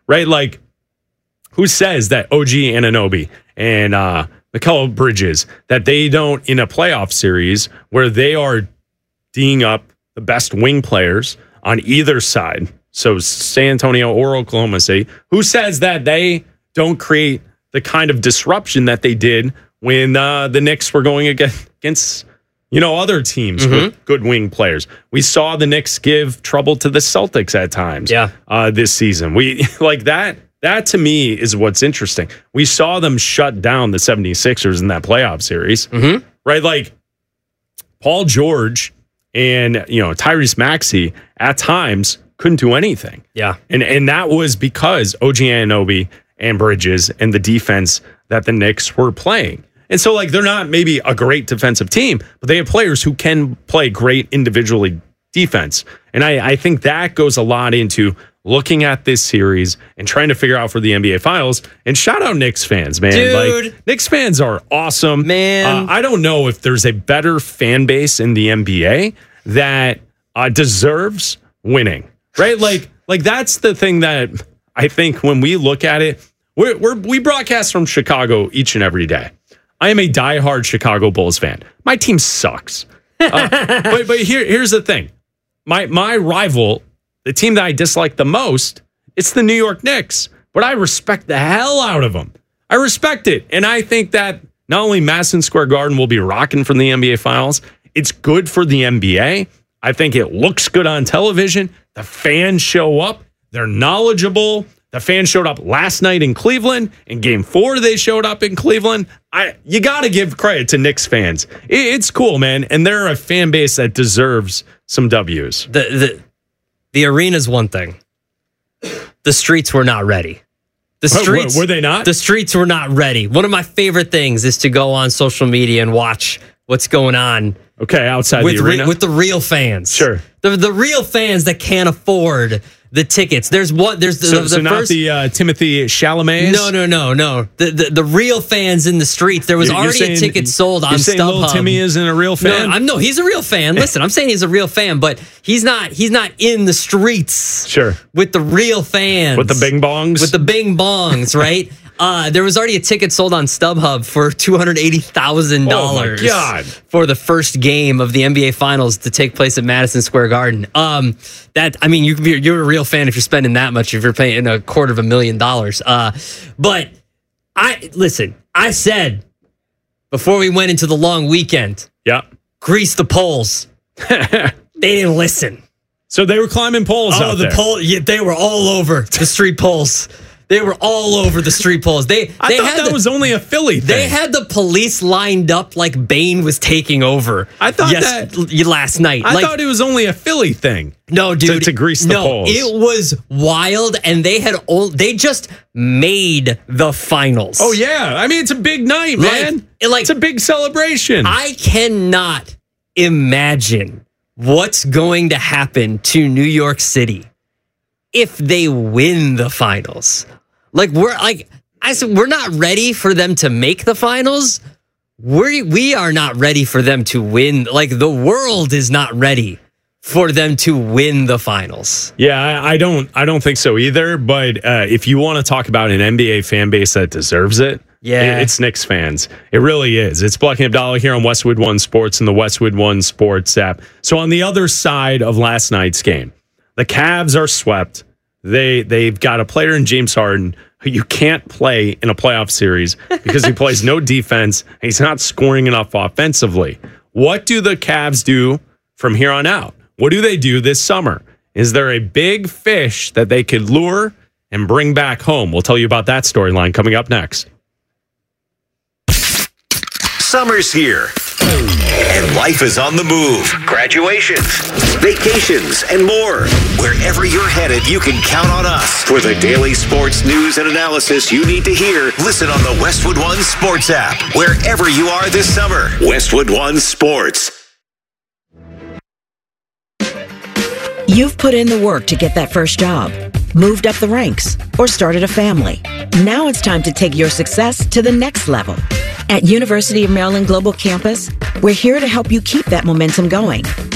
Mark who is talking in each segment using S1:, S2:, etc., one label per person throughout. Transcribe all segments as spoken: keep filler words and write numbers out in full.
S1: right? Like, who says that O G Anunoby and uh, Mikal Bridges, that they don't, in a playoff series where they are D'ing up the best wing players on either side, so San Antonio or Oklahoma City, who says that they don't create the kind of disruption that they did when uh, the Knicks were going against, against you know, other teams mm-hmm. with good wing players? We saw the Knicks give trouble to the Celtics at times
S2: yeah.
S1: uh, this season. We like that. That, to me, is what's interesting. We saw them shut down the seventy-sixers in that playoff series,
S2: mm-hmm.
S1: right? Like, Paul George and, you know, Tyrese Maxey at times couldn't do anything.
S2: Yeah.
S1: And and that was because O G Anunoby and Bridges and the defense that the Knicks were playing. And so, like, they're not maybe a great defensive team, but they have players who can play great individually defense. And I, I think that goes a lot into looking at this series and trying to figure out for the N B A Finals. And shout out Knicks fans, man.
S2: Dude.
S1: Like, Knicks fans are awesome.
S2: Man.
S1: Uh, I don't know if there's a better fan base in the N B A that uh, deserves winning, right? Like, like that's the thing that I think when we look at it, we're, we're, we broadcast from Chicago each and every day. I am a diehard Chicago Bulls fan. My team sucks. Uh, but but here, here's the thing. My my rival, the team that I dislike the most, it's the New York Knicks. But I respect the hell out of them. I respect it. And I think that not only Madison Square Garden will be rocking from the N B A Finals, it's good for the N B A. I think it looks good on television. The fans show up. They're knowledgeable. The fans showed up last night in Cleveland. In game four, they showed up in Cleveland. I You got to give credit to Knicks fans. It, it's cool, man. And they're a fan base that deserves some W's.
S2: The, the, the arena's one thing. The streets were not ready. The streets
S1: were, were they not?
S2: The streets were not ready. One of my favorite things is to go on social media and watch what's going on.
S1: Okay, outside
S2: with
S1: the arena?
S2: Re, with the real fans.
S1: Sure.
S2: The the real fans that can't afford the tickets. There's what there's the,
S1: so,
S2: the
S1: so not
S2: first,
S1: the uh, Timothy Chalamet.
S2: No, no, no, no. The, the the real fans in the streets. There was
S1: you're,
S2: already
S1: you're saying,
S2: a ticket sold on
S1: you're saying
S2: StubHub.
S1: Little Timmy isn't a real fan?
S2: No, I'm no, he's a real fan. Listen, I'm saying he's a real fan, but he's not he's not in the streets.
S1: Sure.
S2: With the real fans.
S1: With the bing bongs?
S2: With the bing bongs, right? Uh, there was already a ticket sold on StubHub for two hundred eighty thousand dollars
S1: oh my God.
S2: for the first game of the N B A Finals to take place at Madison Square Garden. Um, that I mean, you can be, you're a real fan if you're spending that much, if you're paying a quarter of a million dollars. Uh, but I listen, I said before we went into the long weekend,
S1: yeah,
S2: grease the poles. They didn't listen.
S1: So they were climbing poles
S2: oh,
S1: out
S2: the
S1: there.
S2: pole, yeah, they were all over the street poles. They were all over the street poles. They,
S1: I
S2: they
S1: thought
S2: had
S1: that
S2: the,
S1: was only a Philly thing.
S2: They had the police lined up like Bane was taking over.
S1: I thought
S2: yes,
S1: that
S2: last night.
S1: I
S2: like,
S1: thought it was only a Philly thing.
S2: No, dude,
S1: to, to grease the
S2: no,
S1: poles.
S2: It was wild, and they had all, they just made the finals.
S1: Oh yeah, I mean it's a big night, man.
S2: Like, it, like
S1: it's a big celebration.
S2: I cannot imagine what's going to happen to New York City if they win the finals. Like we're like I said, we're not ready for them to make the finals. We we are not ready for them to win. Like the world is not ready for them to win the finals.
S1: Yeah, I, I don't I don't think so either. But uh, if you want to talk about an N B A fan base that deserves it,
S2: yeah,
S1: it, it's Knicks fans. It really is. It's Black and Abdallah here on Westwood One Sports and the Westwood One Sports app. So on the other side of last night's game, the Cavs are swept. They they've got a player in James Harden who you can't play in a playoff series because he plays no defense and he's not scoring enough offensively. What do the Cavs do from here on out? What do they do this summer? Is there a big fish that they could lure and bring back home? We'll tell you about that storyline coming up next.
S3: Summer's here, and life is on the move. Graduations, vacations, and more. Wherever you're headed, you can count on us. For the daily sports news and analysis you need to hear, listen on the Westwood One Sports app. Wherever you are this summer, Westwood One Sports.
S4: You've put in the work to get that first job, moved up the ranks, or started a family. Now it's time to take your success to the next level. At University of Maryland Global Campus, we're here to help you keep that momentum going.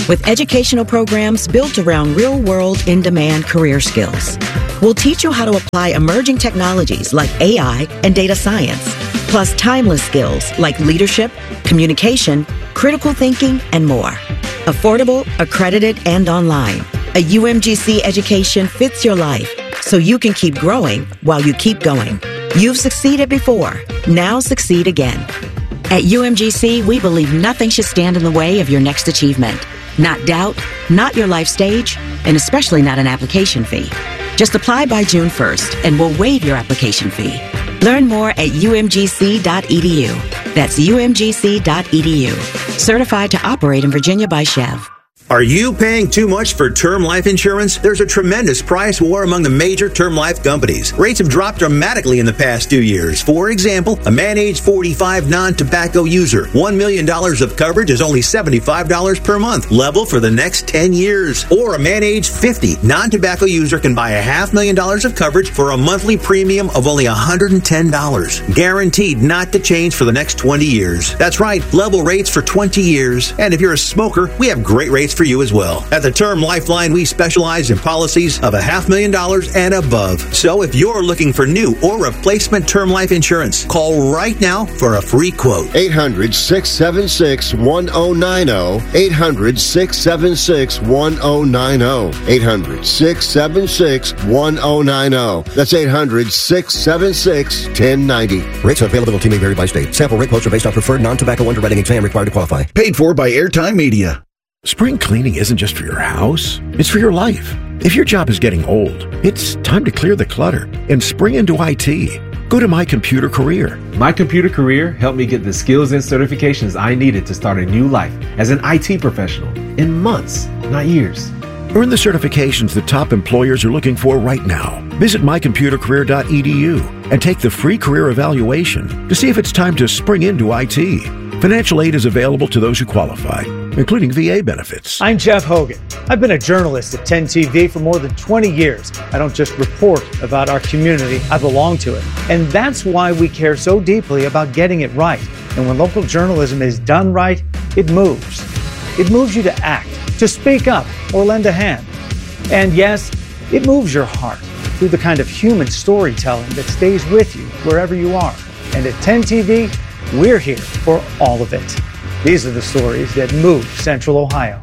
S4: with educational programs built around real-world, in-demand career skills. We'll teach you how to apply emerging technologies like A I and data science, plus timeless skills like leadership, communication, critical thinking, and more. Affordable, accredited, and online. A U M G C education fits your life, so you can keep growing while you keep going. You've succeeded before. Now succeed again. At U M G C, we believe nothing should stand in the way of your next achievement. Not doubt, not your life stage, and especially not an application fee. Just apply by June first, and we'll waive your application fee. Learn more at U M G C dot E D U. That's U M G C dot E D U. Certified to operate in Virginia by Chev.
S5: Are you paying too much for term life insurance? There's a tremendous price war among the major term life companies. Rates have dropped dramatically in the past two years. For example, a man age forty-five non-tobacco user, one million dollars of coverage is only seventy-five dollars per month, level for the next ten years. Or a man age fifty non-tobacco user can buy a half million dollars of coverage for a monthly premium of only one hundred ten dollars. Guaranteed not to change for the next twenty years. That's right, level rates for twenty years. And if you're a smoker, we have great rates for you as well. At the Term Lifeline, we specialize in policies of a half million dollars and above. So if you're looking for new or replacement term life insurance, call right now for a free quote.
S6: eight hundred, six seven six, one zero nine zero. eight hundred, six seven six, one zero nine zero. eight hundred, six seven six, one zero nine zero. That's eight hundred, six seven six, one zero nine zero.
S7: Rates and availability may vary by state. Sample rate quotes are based on preferred non-tobacco underwriting exam required to qualify.
S8: Paid for by Airtime Media. Spring cleaning isn't just for your house, it's for your life. If your job is getting old, it's time to clear the clutter and spring into I T. Go to My Computer Career.
S9: My Computer Career helped me get the skills and certifications I needed to start a new life as an I T professional in months, not years.
S8: Earn the certifications the top employers are looking for right now. Visit my computer career dot e d u and take the free career evaluation to see if it's time to spring into I T. Financial aid is available to those who qualify, including V A benefits.
S10: I'm Jeff Hogan. I've been a journalist at ten T V for more than twenty years. I don't just report about our community, I belong to it. And that's why we care so deeply about getting it right. And when local journalism is done right, it moves. It moves you to act, to speak up, or lend a hand. And yes, it moves your heart through the kind of human storytelling that stays with you wherever you are. And at ten T V, we're here for all of it. These are the stories that move Central Ohio.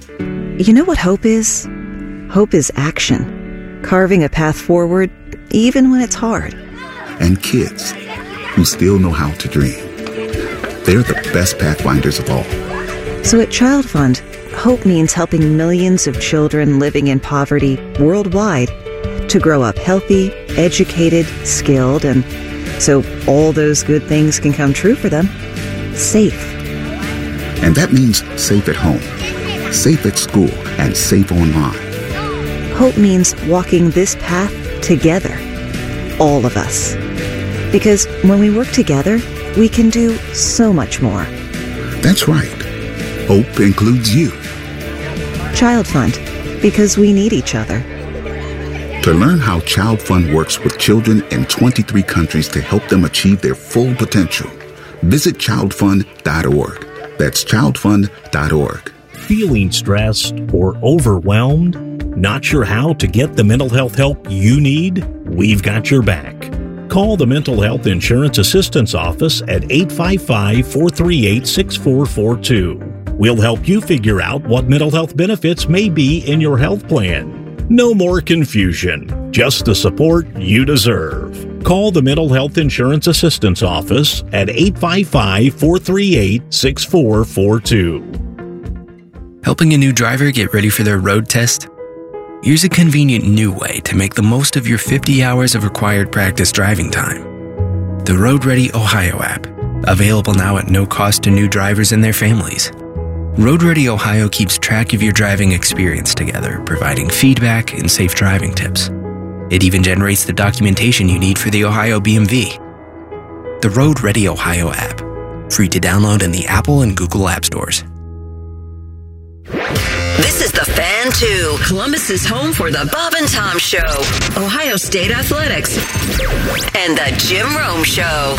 S11: You know what hope is? Hope is action. Carving a path forward, even when it's hard.
S12: And kids who still know how to dream. They're the best pathfinders of all.
S11: So at Child Fund, hope means helping millions of children living in poverty worldwide to grow up healthy, educated, skilled, and so all those good things can come true for them. Safe.
S12: And that means safe at home, safe at school, and safe online.
S11: Hope means walking this path together. All of us. Because when we work together, we can do so much more.
S12: That's right. Hope includes you.
S11: Child Fund. Because we need each other.
S12: To learn how Child Fund works with children in twenty-three countries to help them achieve their full potential, visit child fund dot org. That's child fund dot org.
S13: Feeling stressed or overwhelmed? Not sure how to get the mental health help you need? We've got your back. Call the Mental Health Insurance Assistance Office at eight five five, four three eight, six four four two. We'll help you figure out what mental health benefits may be in your health plan. No more confusion, just the support you deserve. Call the Mental Health Insurance Assistance Office at eight five five, four three eight, six four four two.
S14: Helping a new driver get ready for their road test? Here's a convenient new way to make the most of your fifty hours of required practice driving time. The Road Ready Ohio app, available now at no cost to new drivers and their families. Road Ready Ohio keeps track of your driving experience together, providing feedback and safe driving tips. It even generates the documentation you need for the Ohio B M V. The Road Ready Ohio app, free to download in the Apple and Google App Stores.
S15: This is The Fan two, Columbus's home for the Bob and Tom Show, Ohio State Athletics, and the Jim Rome Show.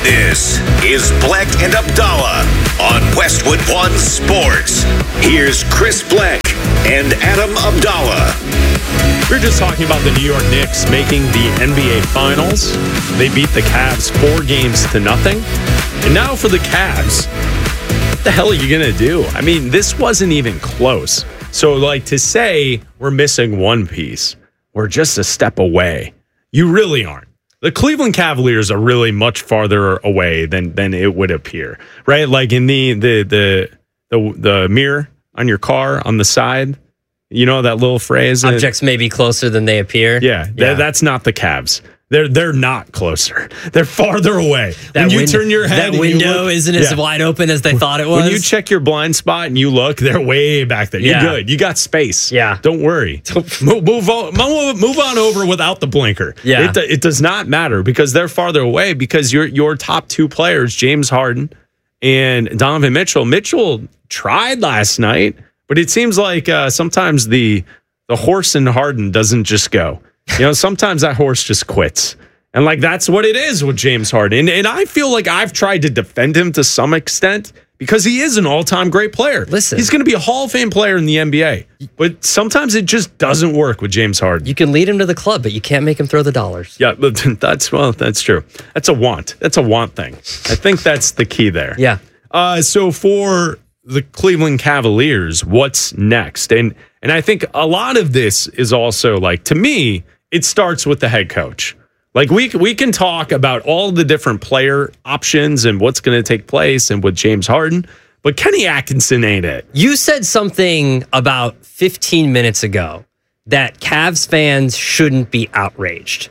S3: This is Bleck and Abdallah on Westwood One Sports. Here's Chris Bleck and Adam Abdallah.
S1: We We're just talking about the New York Knicks making the N B A Finals. They beat the Cavs four games to nothing. And now for the Cavs, what the hell are you going to do? I mean, this wasn't even close. So, like, to say we're missing one piece, we're just a step away. You really aren't. The Cleveland Cavaliers are really much farther away than than it would appear, right? Like in the the the the, the mirror on your car on the side, you know that little phrase.
S2: Objects may be closer than they appear.
S1: Yeah, yeah. Th- that's not the Cavs. They're they're not closer. They're farther away.
S2: That
S1: when you
S2: win-
S1: turn your head,
S2: that window
S1: look,
S2: isn't as
S1: yeah.
S2: wide open as they thought it was.
S1: When you check your blind spot and you look, they're way back there. You're
S2: Yeah.
S1: good. You got space.
S2: Yeah.
S1: Don't worry. move, move, on, move, move on over without the blinker.
S2: Yeah.
S1: It, it does not matter because they're farther away because your your top two players, James Harden and Donovan Mitchell. Mitchell tried last night, but it seems like uh, sometimes the the horse in Harden doesn't just go. You know, sometimes that horse just quits. And, like, that's what it is with James Harden. And, and I feel like I've tried to defend him to some extent because he is an all-time great player.
S2: Listen.
S1: He's going to be a Hall of Fame player in the N B A. But sometimes it just doesn't work with James Harden.
S2: You can lead him to the club, but you can't make him throw the dollars.
S1: Yeah, but that's, well, that's true. That's a want. That's a want thing. I think that's the key there.
S2: Yeah.
S1: Uh, so for the Cleveland Cavaliers, what's next? And and I think a lot of this is also, like, to me, it starts with the head coach. Like, we we can talk about all the different player options and what's going to take place and with James Harden, but Kenny Atkinson ain't it.
S2: You said something about fifteen minutes ago that Cavs fans shouldn't be outraged.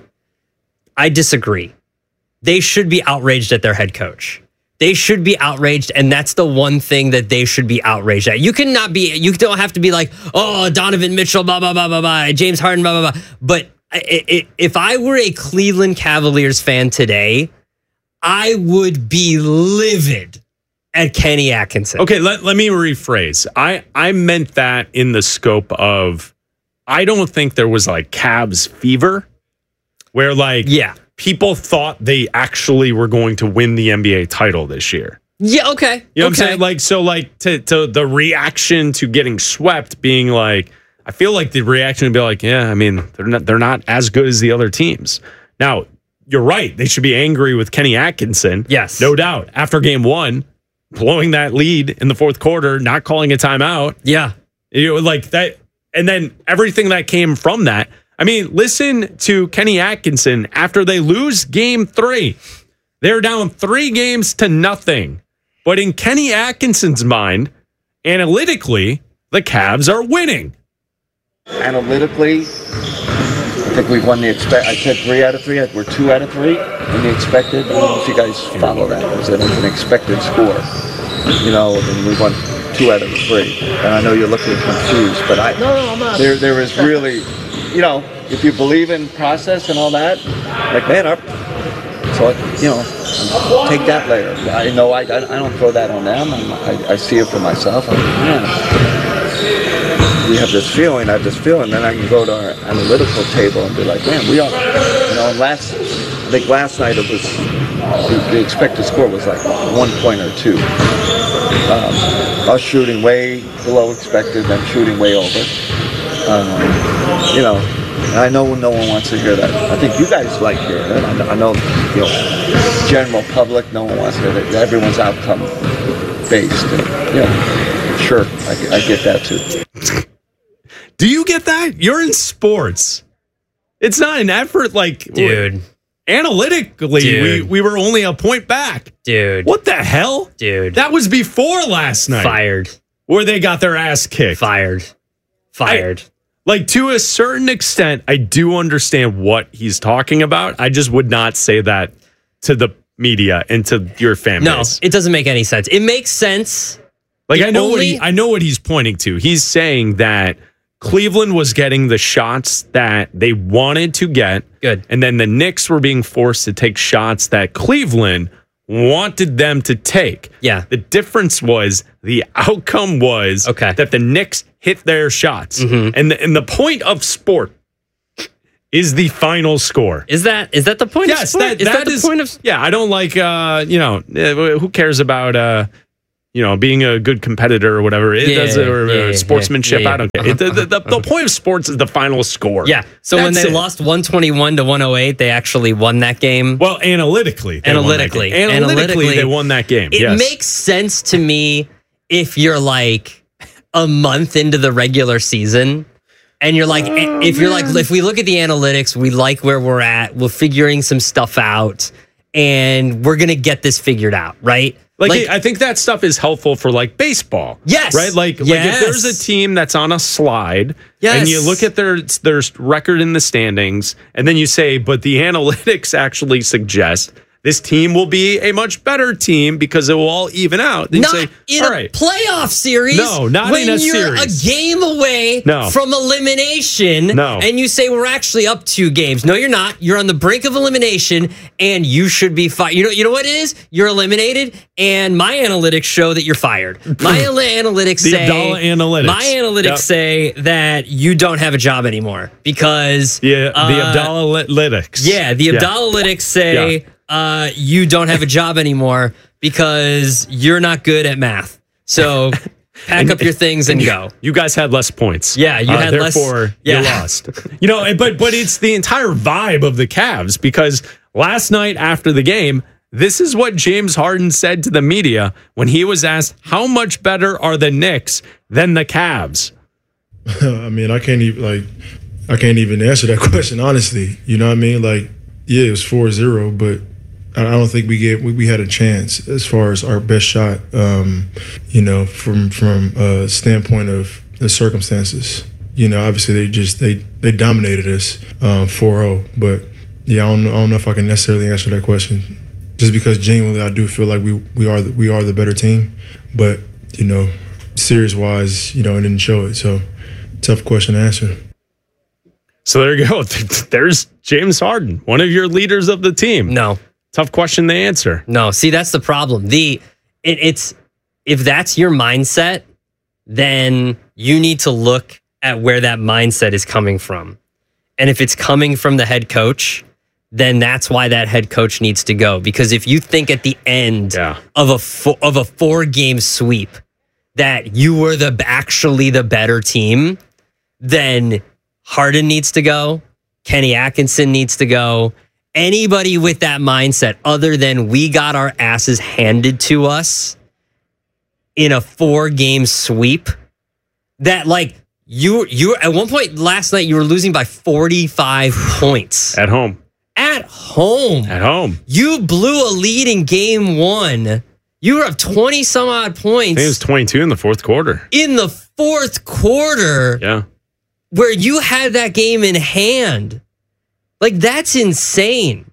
S2: I disagree. They should be outraged at their head coach. They should be outraged, and that's the one thing that they should be outraged at. You cannot be, you don't have to be like, oh, Donovan Mitchell, blah, blah, blah, blah, blah, James Harden, blah, blah, blah. But if I were a Cleveland Cavaliers fan today, I would be livid at Kenny Atkinson.
S1: Okay, let, let me rephrase. I, I meant that in the scope of, I don't think there was like Cavs fever where like
S2: yeah.
S1: people thought they actually were going to win the N B A title this year.
S2: Yeah, okay.
S1: You know what
S2: okay.
S1: I'm saying? Like, so like to, to the reaction to getting swept being like, I feel like the reaction would be like, yeah, I mean, they're not they're not as good as the other teams. Now, you're right. They should be angry with Kenny Atkinson.
S2: Yes.
S1: No doubt. After game one, blowing that lead in the fourth quarter, not calling a timeout.
S2: Yeah.
S1: You know, like that. And then everything that came from that. I mean, listen to Kenny Atkinson after they lose game three. They're down three games to nothing. But in Kenny Atkinson's mind, analytically, the Cavs are winning.
S16: Analytically, I think we've won the expect. I said three out of three. We're two out of three in the expected. I don't know if you guys follow that. It's an, it's an expected score. You know, and we won two out of the three. And I know you're looking confused, but I
S17: No, no, I'm not.
S16: there there is really, you know, if you believe in process and all that, like man, our, so you know, take that later. I know I I, I don't throw that on them. I, I see it for myself. I'm like, man. We have this feeling, I have this feeling, then I can go to our analytical table and be like, man, we are, you know, and last, I think last night it was, the, the expected score was like one point or two. Um, us shooting way below expected, then shooting way over. Um, you know, and I know no one wants to hear that. I think you guys like hearing it. I know, I know, you know, general public, no one wants to hear that. Everyone's outcome based, and, you know, sure, I, I get that too.
S1: Do you get that? You're in sports. It's not an effort like,
S2: dude.
S1: Analytically,
S2: Dude.
S1: we we were only a point back,
S2: dude.
S1: What the hell,
S2: dude?
S1: That was before last night.
S2: Fired.
S1: Where they got their ass kicked.
S2: Fired. Fired.
S1: I, like to a certain extent, I do understand what he's talking about. I just would not say that to the media and to your fan
S2: No,
S1: base.
S2: it doesn't make any sense. It makes sense.
S1: Like
S2: The
S1: I know what
S2: only-
S1: he I know what he's pointing to. He's saying that Cleveland was getting the shots that they wanted to get.
S2: Good.
S1: And then the Knicks were being forced to take shots that Cleveland wanted them to take.
S2: Yeah.
S1: The difference was the outcome was
S2: okay.
S1: that the Knicks hit their shots.
S2: Mm-hmm.
S1: And, the, and the point of sport is the final score.
S2: Is that is that the point?
S1: Yes,
S2: of sport?
S1: that,
S2: is
S1: that
S2: that the
S1: is,
S2: point of?
S1: Yeah, I don't like. Uh, you know, uh, who cares about uh, you know, being a good competitor or whatever it
S2: Yeah,
S1: does, or
S2: yeah,
S1: uh,
S2: yeah,
S1: sportsmanship.
S2: yeah, yeah.
S1: I don't care.
S2: Uh-huh,
S1: the, the, the,
S2: uh-huh.
S1: the point of sports is the final score.
S2: Yeah. So when
S1: That's
S2: they
S1: it.
S2: lost one twenty-one to one oh eight, they actually won that game.
S1: Well, analytically, they won that
S2: analytically,
S1: game. analytically, they won that game.
S2: It
S1: yes.
S2: makes sense to me if you're like a month into the regular season. And you're like,
S1: Oh,
S2: if you're
S1: man.
S2: like, if we look at the analytics, we like where we're at. We're figuring some stuff out, and we're gonna get this figured out, right?
S1: Like, I think that stuff is helpful for like baseball.
S2: Yes.
S1: Right? Like, like if there's a team that's on a slide and you
S2: Yes.
S1: look at their their record in the standings and then you say, but the analytics actually suggest this team will be a much better team because it will all even out. Then you
S2: Not
S1: say,
S2: in
S1: all
S2: a
S1: right.
S2: playoff series.
S1: No, not
S2: when
S1: in a
S2: you're
S1: series.
S2: a game away
S1: No.
S2: from elimination.
S1: No.
S2: And you say we're actually up two games. No, you're not. You're on the brink of elimination, and you should be fired. You know, you know what it is? You're eliminated, and my analytics show that you're fired. My al- analytics
S1: The
S2: say
S1: Abdallah analytics.
S2: My analytics
S1: Yep.
S2: say that you don't have a job anymore because
S1: Yeah, the
S2: uh,
S1: Abdallah analytics.
S2: Yeah, the
S1: Yeah.
S2: Abdallah say
S1: Yeah.
S2: uh, you don't have a job anymore because you're not good at math. So pack up your things and go.
S1: You guys had less points.
S2: Yeah, you
S1: Uh,
S2: had less-
S1: therefore,
S2: yeah.
S1: you lost. You know, and- but but it's the entire vibe of the Cavs because last night after the game, this is what James Harden said to the media when he was asked how much better are the Knicks than the Cavs.
S17: I mean, I can't even like, I can't even answer that question honestly. You know what I mean? Like, yeah, it was four zero, but I don't think we gave we, we had a chance as far as our best shot. Um, you know, from from a standpoint of the circumstances. You know, obviously they just they they dominated us um, four oh, but yeah, I don't, I don't know if I can necessarily answer that question. Just because genuinely I do feel like we we are the, we are the better team, but you know, series wise, you know, it didn't show it. So tough question to answer.
S1: So there you go. There's James Harden, one of your leaders of the team.
S2: No.
S1: Tough question to answer.
S2: No, see, that's the problem. The it, it's if that's your mindset, then you need to look at where that mindset is coming from. And if it's coming from the head coach, then that's why that head coach needs to go. Because if you think at the end
S1: Yeah.
S2: of a fo- of a four game sweep that you were the actually the better team, then Harden needs to go. Kenny Atkinson needs to go. Anybody with that mindset, other than we got our asses handed to us in a four game sweep, that like you you at one point last night you were losing by forty-five points
S1: At home.
S2: at home.
S1: At home.
S2: You blew a lead in game one. You were up twenty some odd
S1: I
S2: points
S1: think it was twenty-two in the fourth quarter.
S2: in the fourth quarter.
S1: Yeah.
S2: Where you had that game in hand. Like, that's insane.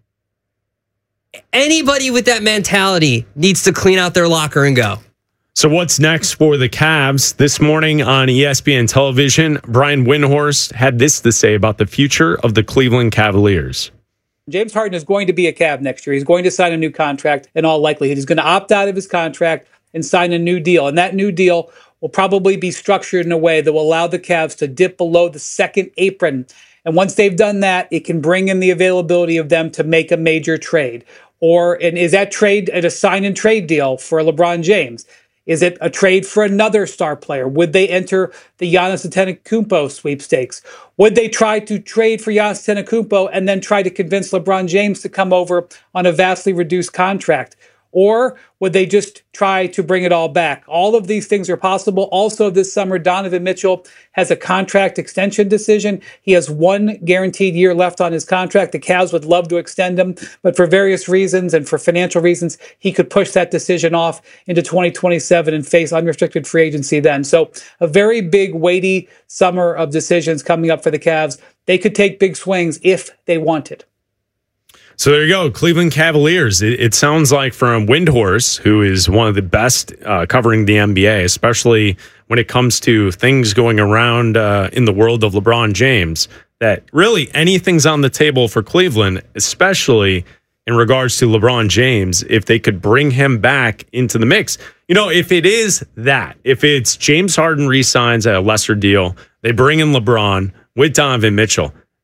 S2: Anybody with that mentality needs to clean out their locker and go.
S1: So what's next for the Cavs? This morning on E S P N television, Brian Windhorst had this to say about the future of the Cleveland Cavaliers.
S18: James Harden is going to be a Cav next year. He's going to sign a new contract in all likelihood. He's going to opt out of his contract and sign a new deal. And that new deal will probably be structured in a way that will allow the Cavs to dip below the second apron. And once they've done that, it can bring in the availability of them to make a major trade. Or, and is that trade at a sign and trade deal for LeBron James? Is it a trade for another star player? Would they enter the Giannis Antetokounmpo sweepstakes? Would they try to trade for Giannis Antetokounmpo and then try to convince LeBron James to come over on a vastly reduced contract? Or would they just try to bring it all back? All of these things are possible. Also, this summer, Donovan Mitchell has a contract extension decision. He has one guaranteed year left on his contract. The Cavs would love to extend him, but for various reasons and for financial reasons, he could push that decision off into twenty twenty-seven and face unrestricted free agency then. So a very big, weighty summer of decisions coming up for the Cavs. They could take big swings if they wanted.
S1: So there you go, Cleveland Cavaliers. It, it sounds like from Windhorst, who is one of the best uh, covering the N B A, especially when it comes to things going around uh, in the world of LeBron James, that really anything's on the table for Cleveland, especially in regards to LeBron James, if they could bring him back into the mix. You know, if it is that, if it's James Harden re-signs at a lesser deal, they bring in LeBron with Donovan Mitchell,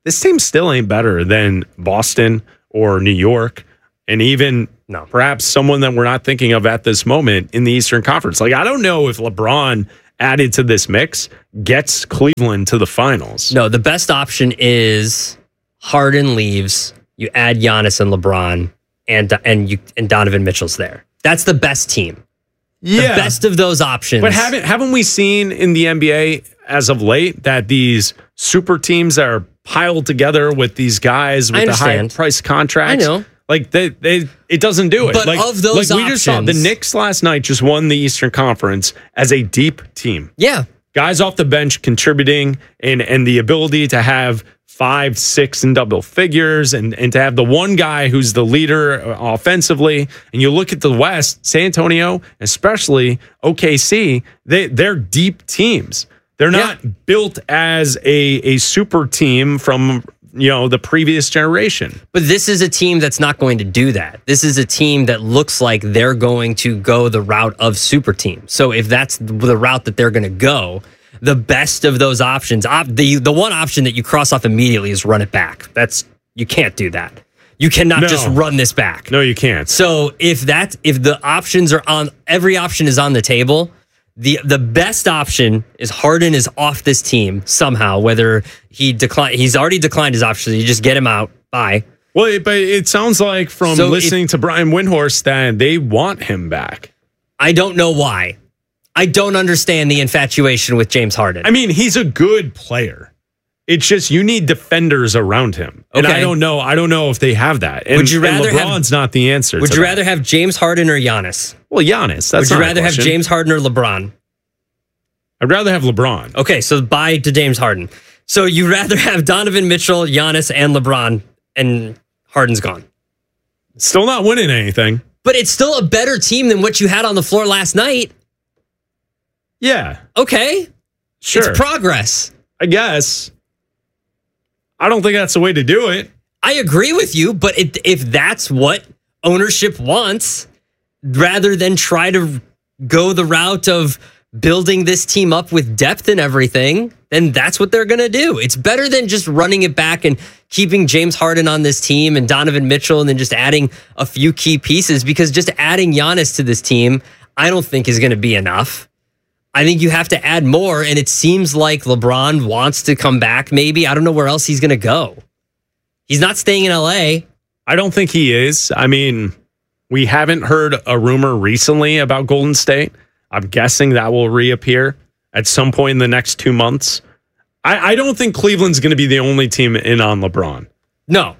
S1: this team still ain't better than Boston or New York, and even
S2: no.
S1: perhaps someone that we're not thinking of at this moment in the Eastern Conference. Like, I don't know if LeBron added to this mix gets Cleveland to the finals.
S2: No, the best option is Harden leaves, you add Giannis and LeBron, and and you and Donovan Mitchell's there. That's the best team.
S1: Yeah.
S2: The best of those options.
S1: But haven't haven't we seen in the N B A as of late that these super teams that are piled together with these guys with the high price contracts?
S2: I know.
S1: Like they, they it doesn't do it.
S2: But
S1: like,
S2: of those
S1: like we just saw the
S2: options-
S1: Knicks last night just won the Eastern Conference as a deep team.
S2: Yeah.
S1: Guys off the bench contributing and and the ability to have five, six in double figures and, and to have the one guy who's the leader offensively. And you look at the West, San Antonio, especially O K C, they, they're deep teams. They're not yeah. built as a, a super team from, you know, the previous generation.
S2: But this is a team that's not going to do that. This is a team that looks like they're going to go the route of super teams. So if that's the route that they're going to go, the best of those options, op, the the one option that you cross off immediately is run it back. That's you can't do that. You cannot
S1: No.
S2: just run this back.
S1: No, you can't.
S2: So if that if the options are on, every option is on the table. The the best option is Harden is off this team somehow, whether he decline he's already declined his option. So you just get him out. Bye.
S1: Well, it, but it sounds like from
S2: So
S1: listening
S2: if-
S1: to Brian Windhorst that they want him back.
S2: I don't know why. I don't understand the infatuation with James Harden.
S1: I mean, he's a good player. It's just you need defenders around him. And
S2: Okay.
S1: I don't know. I don't know if they have that. And,
S2: Would you rather
S1: and
S2: have-
S1: LeBron's not the answer.
S2: Would
S1: to
S2: you
S1: that.
S2: rather have James Harden or Giannis?
S1: Well, Giannis. That's
S2: Would you
S1: not a
S2: rather have
S1: question.
S2: James Harden or LeBron?
S1: I'd rather have LeBron.
S2: Okay, so bye to James Harden. So you rather have Donovan Mitchell, Giannis, and LeBron, and Harden's gone.
S1: Still not winning anything.
S2: But it's still a better team than what you had on the floor last night.
S1: Yeah.
S2: Okay.
S1: Sure.
S2: It's progress.
S1: I guess. I don't think that's the way to do it.
S2: I agree with you, but it, if that's what ownership wants, rather than try to go the route of building this team up with depth and everything, then that's what they're going to do. It's better than just running it back and keeping James Harden on this team and Donovan Mitchell and then just adding a few key pieces, because just adding Giannis to this team, I don't think is going to be enough. I think you have to add more, and it seems like LeBron wants to come back maybe. I don't know where else he's going to go. He's not staying in L A.
S1: I don't think he is. I mean, we haven't heard a rumor recently about Golden State. I'm guessing that will reappear at some point in the next two months. I, I don't think Cleveland's going to be the only team in on LeBron.
S2: No,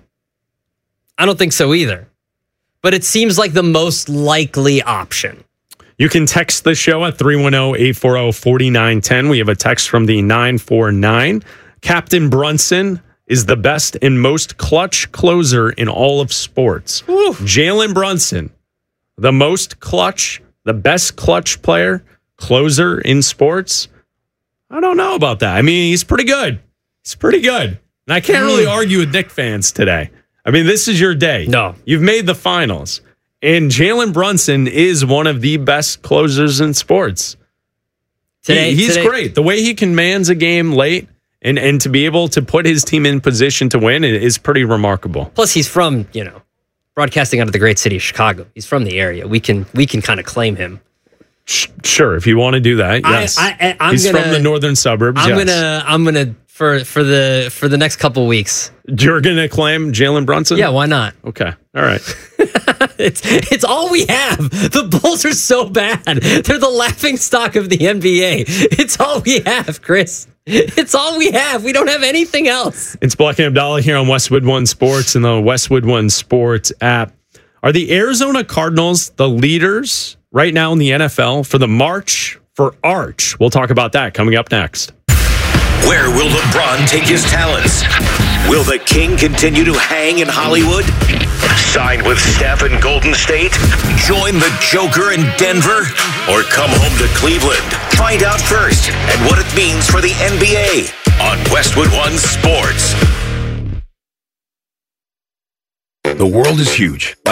S2: I don't think so either. But it seems like the most likely option.
S1: You can text the show at three one zero, eight four zero, four nine one zero. We have a text from the nine four nine. Captain Brunson is the best and most clutch closer in all of sports. Jalen Brunson, the most clutch, the best clutch player, closer in sports. I don't know about that. I mean, he's pretty good. He's pretty good. And I can't really argue with Knick fans today. I mean, this is your day.
S2: No.
S1: You've made the finals. And Jalen Brunson is one of the best closers in sports.
S2: Today,
S1: he, he's
S2: today,
S1: great. The way he commands a game late and, and to be able to put his team in position to win is pretty remarkable.
S2: Plus, he's from, you know, broadcasting out of the great city of Chicago. He's from the area. We can we can kind of claim him.
S1: Sure, if you want to do that, yes.
S2: I, I, I'm
S1: he's
S2: gonna,
S1: from the northern suburbs.
S2: I'm
S1: yes.
S2: gonna I'm gonna for for the for the next couple weeks.
S1: You're gonna claim Jalen Brunson?
S2: Yeah, why not?
S1: Okay, all right.
S2: it's it's all we have. The Bulls are so bad. They're the laughing stock of the N B A. It's all we have, Chris. It's all we have. We don't have anything else.
S1: It's Black and Abdallah here on Westwood One Sports and the Westwood One Sports app. Are the Arizona Cardinals the leaders right now in the N F L for the March for Arch? We'll talk about that coming up next.
S3: Where will LeBron take his talents? Will the King continue to hang in Hollywood? Sign with Steph in Golden State? Join the Joker in Denver? Or come home to Cleveland? Find out first and what it means for the N B A on Westwood One Sports.
S8: The world is huge, like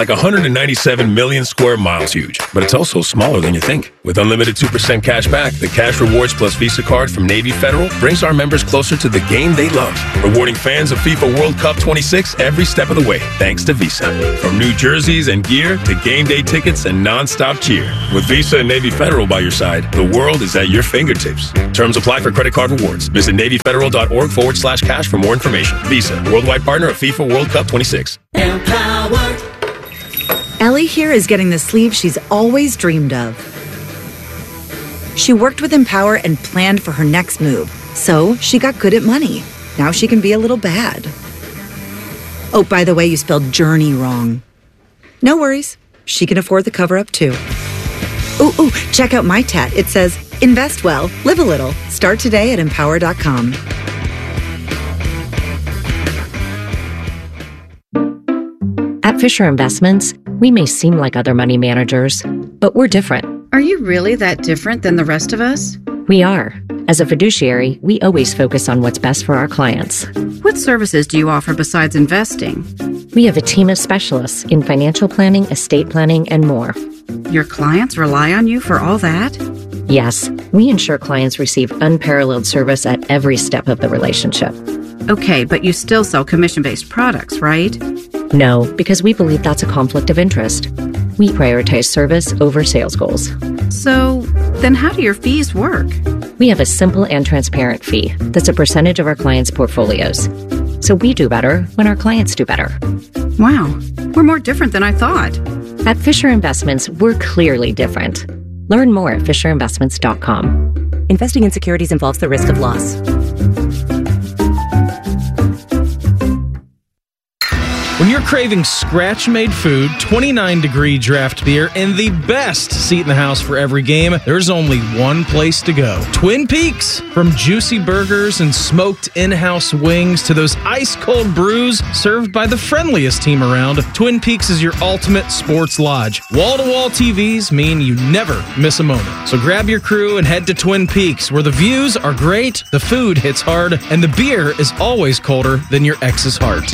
S19: like one hundred ninety-seven million square miles huge, but it's also smaller than you think. With unlimited two percent cash back, the Cash Rewards Plus Visa card from Navy Federal brings our members closer to the game they love, rewarding fans of FIFA World Cup twenty-six every step of the way, thanks to Visa. From new jerseys and gear to game day tickets and non-stop cheer. With Visa and Navy Federal by your side, the world is at your fingertips. Terms apply for credit card rewards. Visit NavyFederal.org forward slash cash for more information. Visa, worldwide partner of FIFA World Cup twenty-six.
S20: Empowered. Ellie here is getting the sleeve she's always dreamed of. She worked with Empower and planned for her next move, so she got good at money. Now she can be a little bad. Oh, by the way, you spelled journey wrong. No worries. She can afford the cover-up too. Ooh, ooh, check out my tat. It says, invest well, live a little. Start today at empower dot com.
S21: At Fisher Investments, we may seem like other money managers, but we're different.
S22: Are you really that different than the rest of us?
S21: We are. As a fiduciary, we always focus on what's best for our clients.
S22: What services do you offer besides investing?
S21: We have a team of specialists in financial planning, estate planning, and more.
S22: Your clients rely on you for all that?
S21: Yes, we ensure clients receive unparalleled service at every step of the relationship.
S22: Okay, but you still sell commission-based products, right?
S21: No, because we believe that's a conflict of interest. We prioritize service over sales goals.
S22: So, then how do your fees work?
S21: We have a simple and transparent fee that's a percentage of our clients' portfolios. So we do better when our clients do better.
S22: Wow, we're more different than I thought.
S21: At Fisher Investments, we're clearly different. Learn more at fisher investments dot com.
S23: Investing in securities involves the risk of loss.
S24: When you're craving scratch-made food, twenty-nine degree draft beer, and the best seat in the house for every game, there's only one place to go. Twin Peaks! From juicy burgers and smoked in-house wings to those ice-cold brews served by the friendliest team around, Twin Peaks is your ultimate sports lodge. Wall-to-wall T Vs mean you never miss a moment. So grab your crew and head to Twin Peaks, where the views are great, the food hits hard, and the beer is always colder than your ex's heart.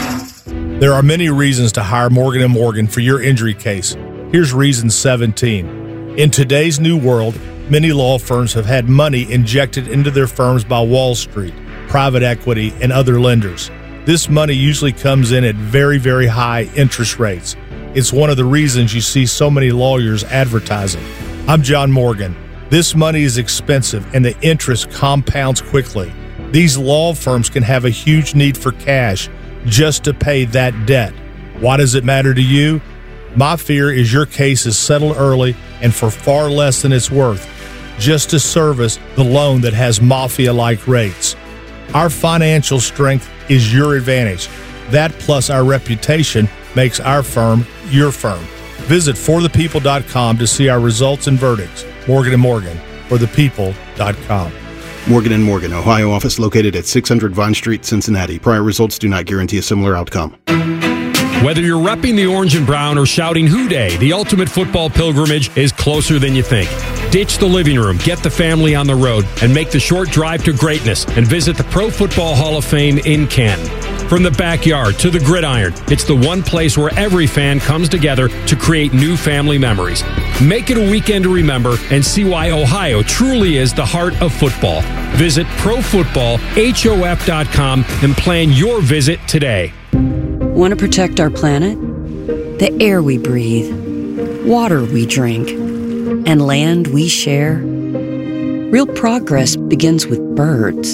S25: There are many reasons to hire Morgan and Morgan for your injury case. Here's reason seventeen. In today's new world, many law firms have had money injected into their firms by Wall Street, private equity, and other lenders. This money usually comes in at very, very high interest rates. It's one of the reasons you see so many lawyers advertising. I'm John Morgan. This money is expensive and the interest compounds quickly. These law firms can have a huge need for cash just to pay that debt. Why does it matter to you? My fear is your case is settled early and for far less than it's worth, just to service the loan that has mafia-like rates. Our financial strength is your advantage. That plus our reputation makes our firm your firm. Visit for the people dot com to see our results and verdicts. Morgan and Morgan, for the people dot com.
S26: Morgan and Morgan, Ohio office located at six hundred Vine Street, Cincinnati. Prior results do not guarantee a similar outcome.
S27: Whether you're repping the orange and brown or shouting Who Day, the ultimate football pilgrimage is closer than you think. Ditch the living room, get the family on the road, and make the short drive to greatness and visit the Pro Football Hall of Fame in Canton. From the backyard to the gridiron, it's the one place where every fan comes together to create new family memories. Make it a weekend to remember and see why Ohio truly is the heart of football. Visit pro football hof dot com and plan your visit today.
S28: Want to protect our planet? The air we breathe, water we drink, and land we share? Real progress begins with birds.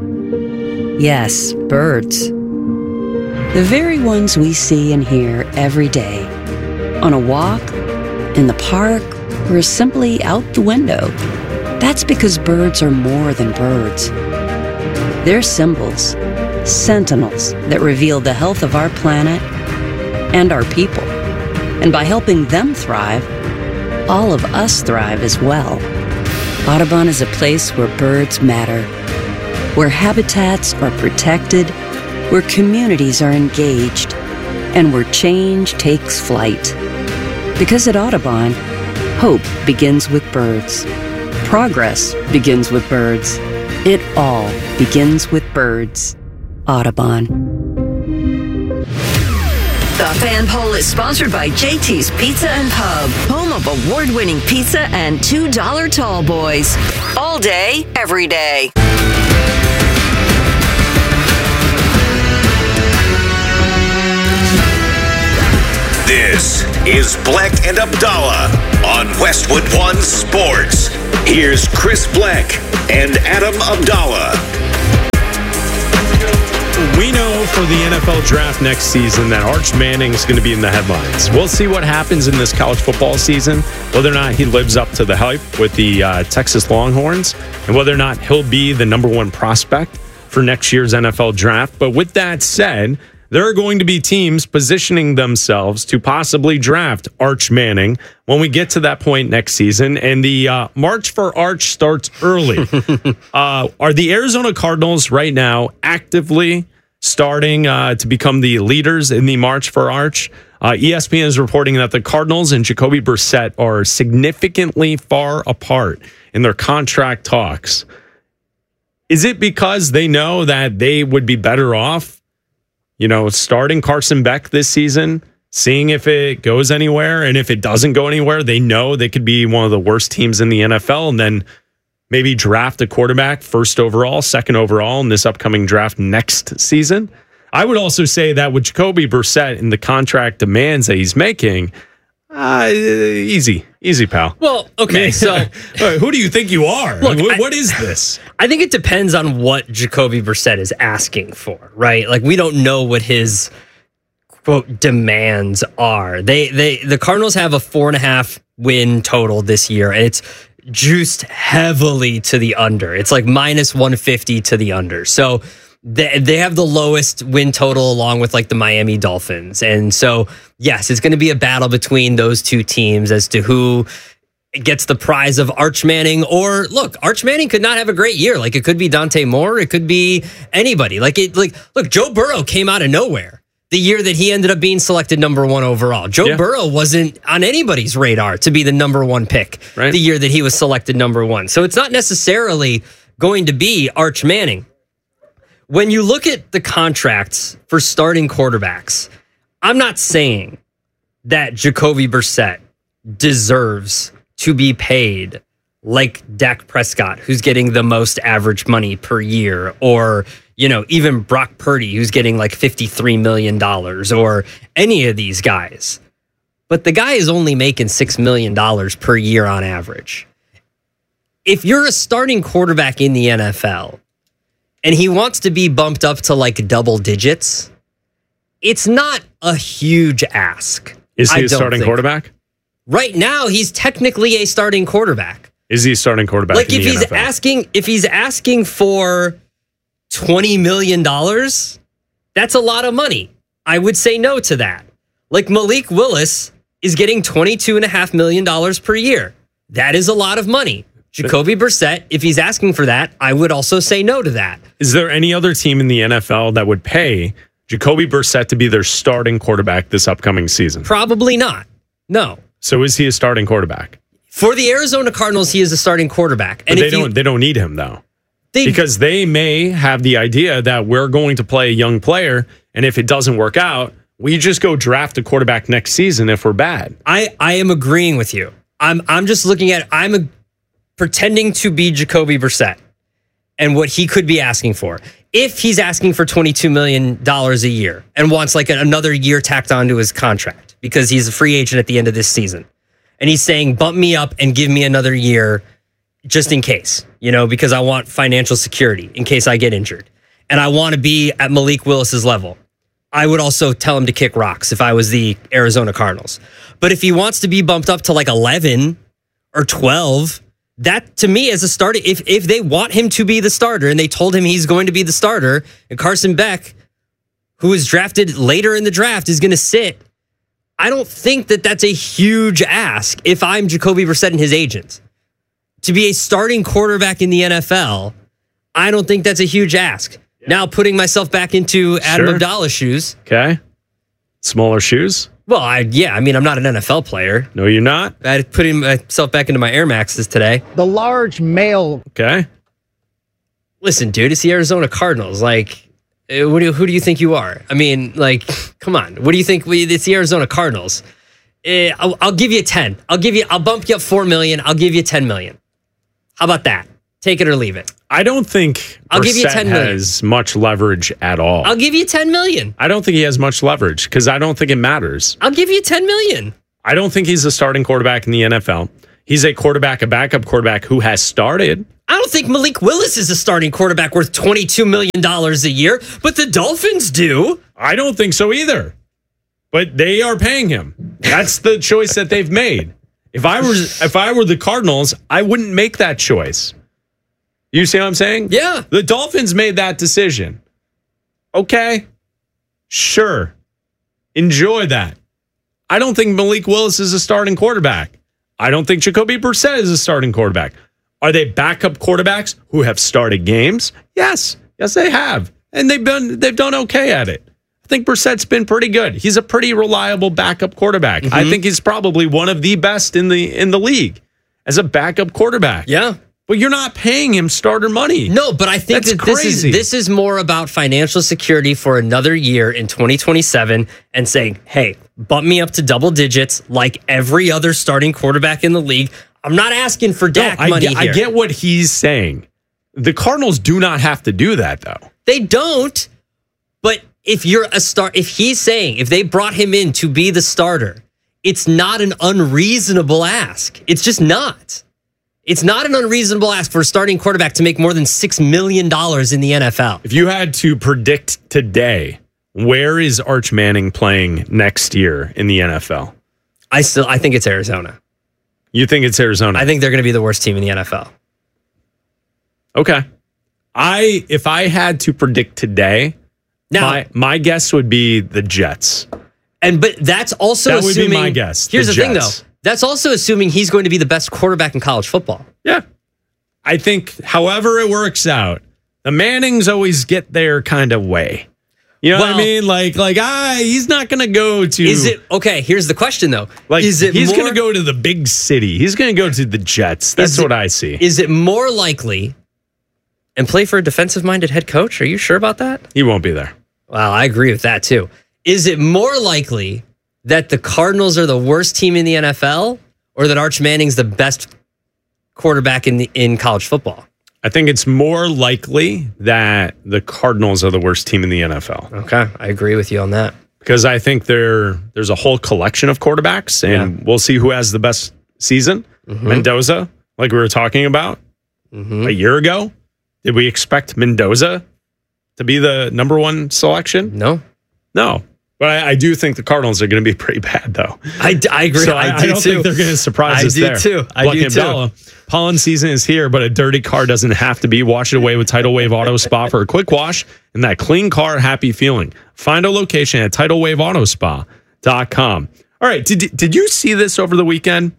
S28: Yes, birds. The very ones we see and hear every day. On a walk, in the park, or simply out the window. That's because birds are more than birds. They're symbols, sentinels that reveal the health of our planet and our people. And by helping them thrive, all of us thrive as well. Audubon is a place where birds matter, where habitats are protected, where communities are engaged, and where change takes flight. Because at Audubon, hope begins with birds. Progress begins with birds. It all begins with birds. Audubon.
S15: The Fan Poll is sponsored by J T's Pizza and Pub, home of award-winning pizza and two dollar tall boys. All day, every day.
S3: This is Bleck and Abdallah on Westwood One Sports. Here's Chris Bleck and Adam Abdallah.
S1: We know for the N F L draft next season that Arch Manning is going to be in the headlines. We'll see what happens in this college football season, whether or not he lives up to the hype with the uh, Texas Longhorns, and whether or not he'll be the number one prospect for next year's N F L draft. But with that said, there are going to be teams positioning themselves to possibly draft Arch Manning when we get to that point next season. And the uh, March for Arch starts early. uh, are the Arizona Cardinals right now actively starting uh, to become the leaders in the March for Arch? Uh, E S P N is reporting that the Cardinals and Jacoby Brissett are significantly far apart in their contract talks. Is it because they know that they would be better off, you know, starting Carson Beck this season, seeing if it goes anywhere, and if it doesn't go anywhere, they know they could be one of the worst teams in the N F L, and then maybe draft a quarterback first overall, second overall in this upcoming draft next season? I would also say that with Jacoby Brissett and the contract demands that he's making, uh, easy, easy, pal.
S2: Well, okay, so
S1: who do you think you are?
S2: Look,
S1: what,
S2: I,
S1: what is this?
S2: I think it depends on what Jacoby Brissett is asking for, right? Like, we don't know what his quote demands are. They, they, the Cardinals have a four and a half win total this year, and it's juiced heavily to the under. It's like minus one fifty to the under. So they, they have the lowest win total along with like the Miami Dolphins. And so, yes, it's going to be a battle between those two teams as to who gets the prize of Arch Manning. Or look, Arch Manning could not have a great year. Like, it could be Dante Moore. It could be anybody. Like, it, like, look, Joe Burrow came out of nowhere the year that he ended up being selected number one overall. Joe yeah. Burrow wasn't on anybody's radar to be the number one pick right. the year that he was selected number one. So it's not necessarily going to be Arch Manning. When you look at the contracts for starting quarterbacks, I'm not saying that Jacoby Brissett deserves to be paid like Dak Prescott, who's getting the most average money per year, or, you know, even Brock Purdy, who's getting like fifty-three million dollars, or any of these guys. But the guy is only making six million dollars per year on average. If you're a starting quarterback in the N F L and he wants to be bumped up to like double digits, it's not a huge ask.
S1: Is he
S2: I
S1: a starting
S2: think.
S1: quarterback?
S2: Right now, he's technically a starting quarterback.
S1: Is he a starting quarterback?
S2: Like,
S1: in
S2: if
S1: the
S2: he's
S1: N F L?
S2: asking, if he's asking for twenty million dollars, that's a lot of money. I would say no to that. Like, Malik Willis is getting twenty-two point five million dollars per year. That is a lot of money. Jacoby Brissett, if he's asking for that, I would also say no to that.
S1: Is there any other team in the N F L that would pay Jacoby Brissett to be their starting quarterback this upcoming season?
S2: Probably not. No.
S1: So is he a starting quarterback?
S2: For the Arizona Cardinals, he is a starting quarterback.
S1: And but they don't you, they don't need him, though. They, because they may have the idea that we're going to play a young player, and if it doesn't work out, we just go draft a quarterback next season if we're bad.
S2: I, I am agreeing with you. I'm I'm just looking at I'm a, pretending to be Jacoby Brissett and what he could be asking for. If he's asking for twenty-two million dollars a year and wants like another year tacked onto his contract because he's a free agent at the end of this season, and he's saying, bump me up and give me another year just in case, you know, because I want financial security in case I get injured. And I want to be at Malik Willis's level. I would also tell him to kick rocks if I was the Arizona Cardinals. But if he wants to be bumped up to like eleven or twelve, that to me as a starter, if, if they want him to be the starter and they told him he's going to be the starter, and Carson Beck, who was drafted later in the draft, is going to sit, I don't think that that's a huge ask if I'm Jacoby Brissett and his agent. To be a starting quarterback in the N F L, I don't think that's a huge ask. Yeah. Now putting myself back into Adam sure. Abdallah's shoes.
S1: Okay. Smaller shoes?
S2: Well, I yeah, I mean, I'm not an N F L player.
S1: No, you're not?
S2: I put myself back into my Air Maxes today.
S4: The large male.
S1: Okay.
S2: Listen, dude, it's the Arizona Cardinals. Like, Uh, What do, who do you think you are? I mean, like, come on. What do you think? We, it's the Arizona Cardinals. Uh, I'll, I'll give you ten. I'll give you. I'll bump you up four million. I'll give you ten million. How about that? Take it or leave it.
S1: I don't think
S2: I'll give you
S1: Brissett
S2: ten million.
S1: has much leverage at all.
S2: I'll give you ten million.
S1: I don't think he has much leverage because I don't think it matters.
S2: I'll give you ten million.
S1: I don't think he's a starting quarterback in the N F L. He's a quarterback, a backup quarterback who has started.
S2: I don't think Malik Willis is a starting quarterback worth twenty-two million dollars a year, but the Dolphins do.
S1: I don't think so either. But they are paying him. That's the choice that they've made. If I were if I were the Cardinals, I wouldn't make that choice. You see what I'm saying?
S2: Yeah.
S1: The Dolphins made that decision. Okay. Sure. Enjoy that. I don't think Malik Willis is a starting quarterback. I don't think Jacoby Brissett is a starting quarterback. Are they backup quarterbacks who have started games? Yes. Yes, they have. And they've been they've done okay at it. I think Brissett's been pretty good. He's a pretty reliable backup quarterback.
S2: Mm-hmm.
S1: I think he's probably one of the best in the in the league as a backup quarterback.
S2: Yeah.
S1: But you're not paying him starter money.
S2: No, but I think
S1: That's
S2: that this is
S1: crazy.
S2: this is more about financial security for another year in twenty twenty-seven and saying, hey, bump me up to double digits like every other starting quarterback in the league. I'm not asking for Dak
S1: No, I
S2: money
S1: get,
S2: here.
S1: I get what he's saying. The Cardinals do not have to do that, though.
S2: They don't. But if you're a star, if he's saying, if they brought him in to be the starter, it's not an unreasonable ask. It's just not. It's not an unreasonable ask for a starting quarterback to make more than six million dollars in the N F L.
S1: If you had to predict today, where is Arch Manning playing next year in the N F L?
S2: I still, I think it's Arizona.
S1: You think it's Arizona?
S2: I think they're going to be the worst team in the N F L.
S1: Okay. I if I had to predict today,
S2: now,
S1: my my guess would be the Jets.
S2: And but that's also
S1: that would
S2: assuming,
S1: be my guess.
S2: Here's the,
S1: the
S2: thing, though.
S1: Jets.
S2: That's also assuming he's going to be the best quarterback in college football.
S1: Yeah. I think however it works out, the Mannings always get their kind of way. You know
S2: Well,
S1: what I mean? Like, like ah, he's not going to go to.
S2: Is it okay? Here's the question, though.
S1: Like,
S2: is it
S1: he's
S2: more-
S1: going to go to the big city. He's going to go to the Jets. That's
S2: Is it-
S1: what I see.
S2: Is it more likely and play for a defensive-minded head coach? Are you sure about that?
S1: He won't be there.
S2: Well, I agree with that too. Is it more likely that the Cardinals are the worst team in the N F L, or that Arch Manning's the best quarterback in the, in college football?
S1: I think it's more likely that the Cardinals are the worst team in the N F L.
S2: Okay, I agree with you on that.
S1: Because I think there there's a whole collection of quarterbacks, and
S2: Yeah.
S1: we'll see who has the best season.
S2: Mhm.
S1: Mendoza, like we were talking about
S2: Mhm.
S1: a year ago. Did we expect Mendoza to be the number one selection?
S2: No.
S1: No. But I, I do think the Cardinals are going to be pretty bad, though.
S2: I, I agree.
S1: So
S2: I,
S1: I,
S2: do
S1: I don't
S2: too.
S1: think they're going to surprise
S2: I
S1: us
S2: do
S1: there.
S2: too. I
S1: Lucky
S2: do
S1: and
S2: too.
S1: Bella. Pollen season is here, but a dirty car doesn't have to be. Wash it away with Tidal Wave Auto Spa for a quick wash and that clean car happy feeling. Find a location at tidal wave auto spa dot com. All right. Did, did you see this over the weekend?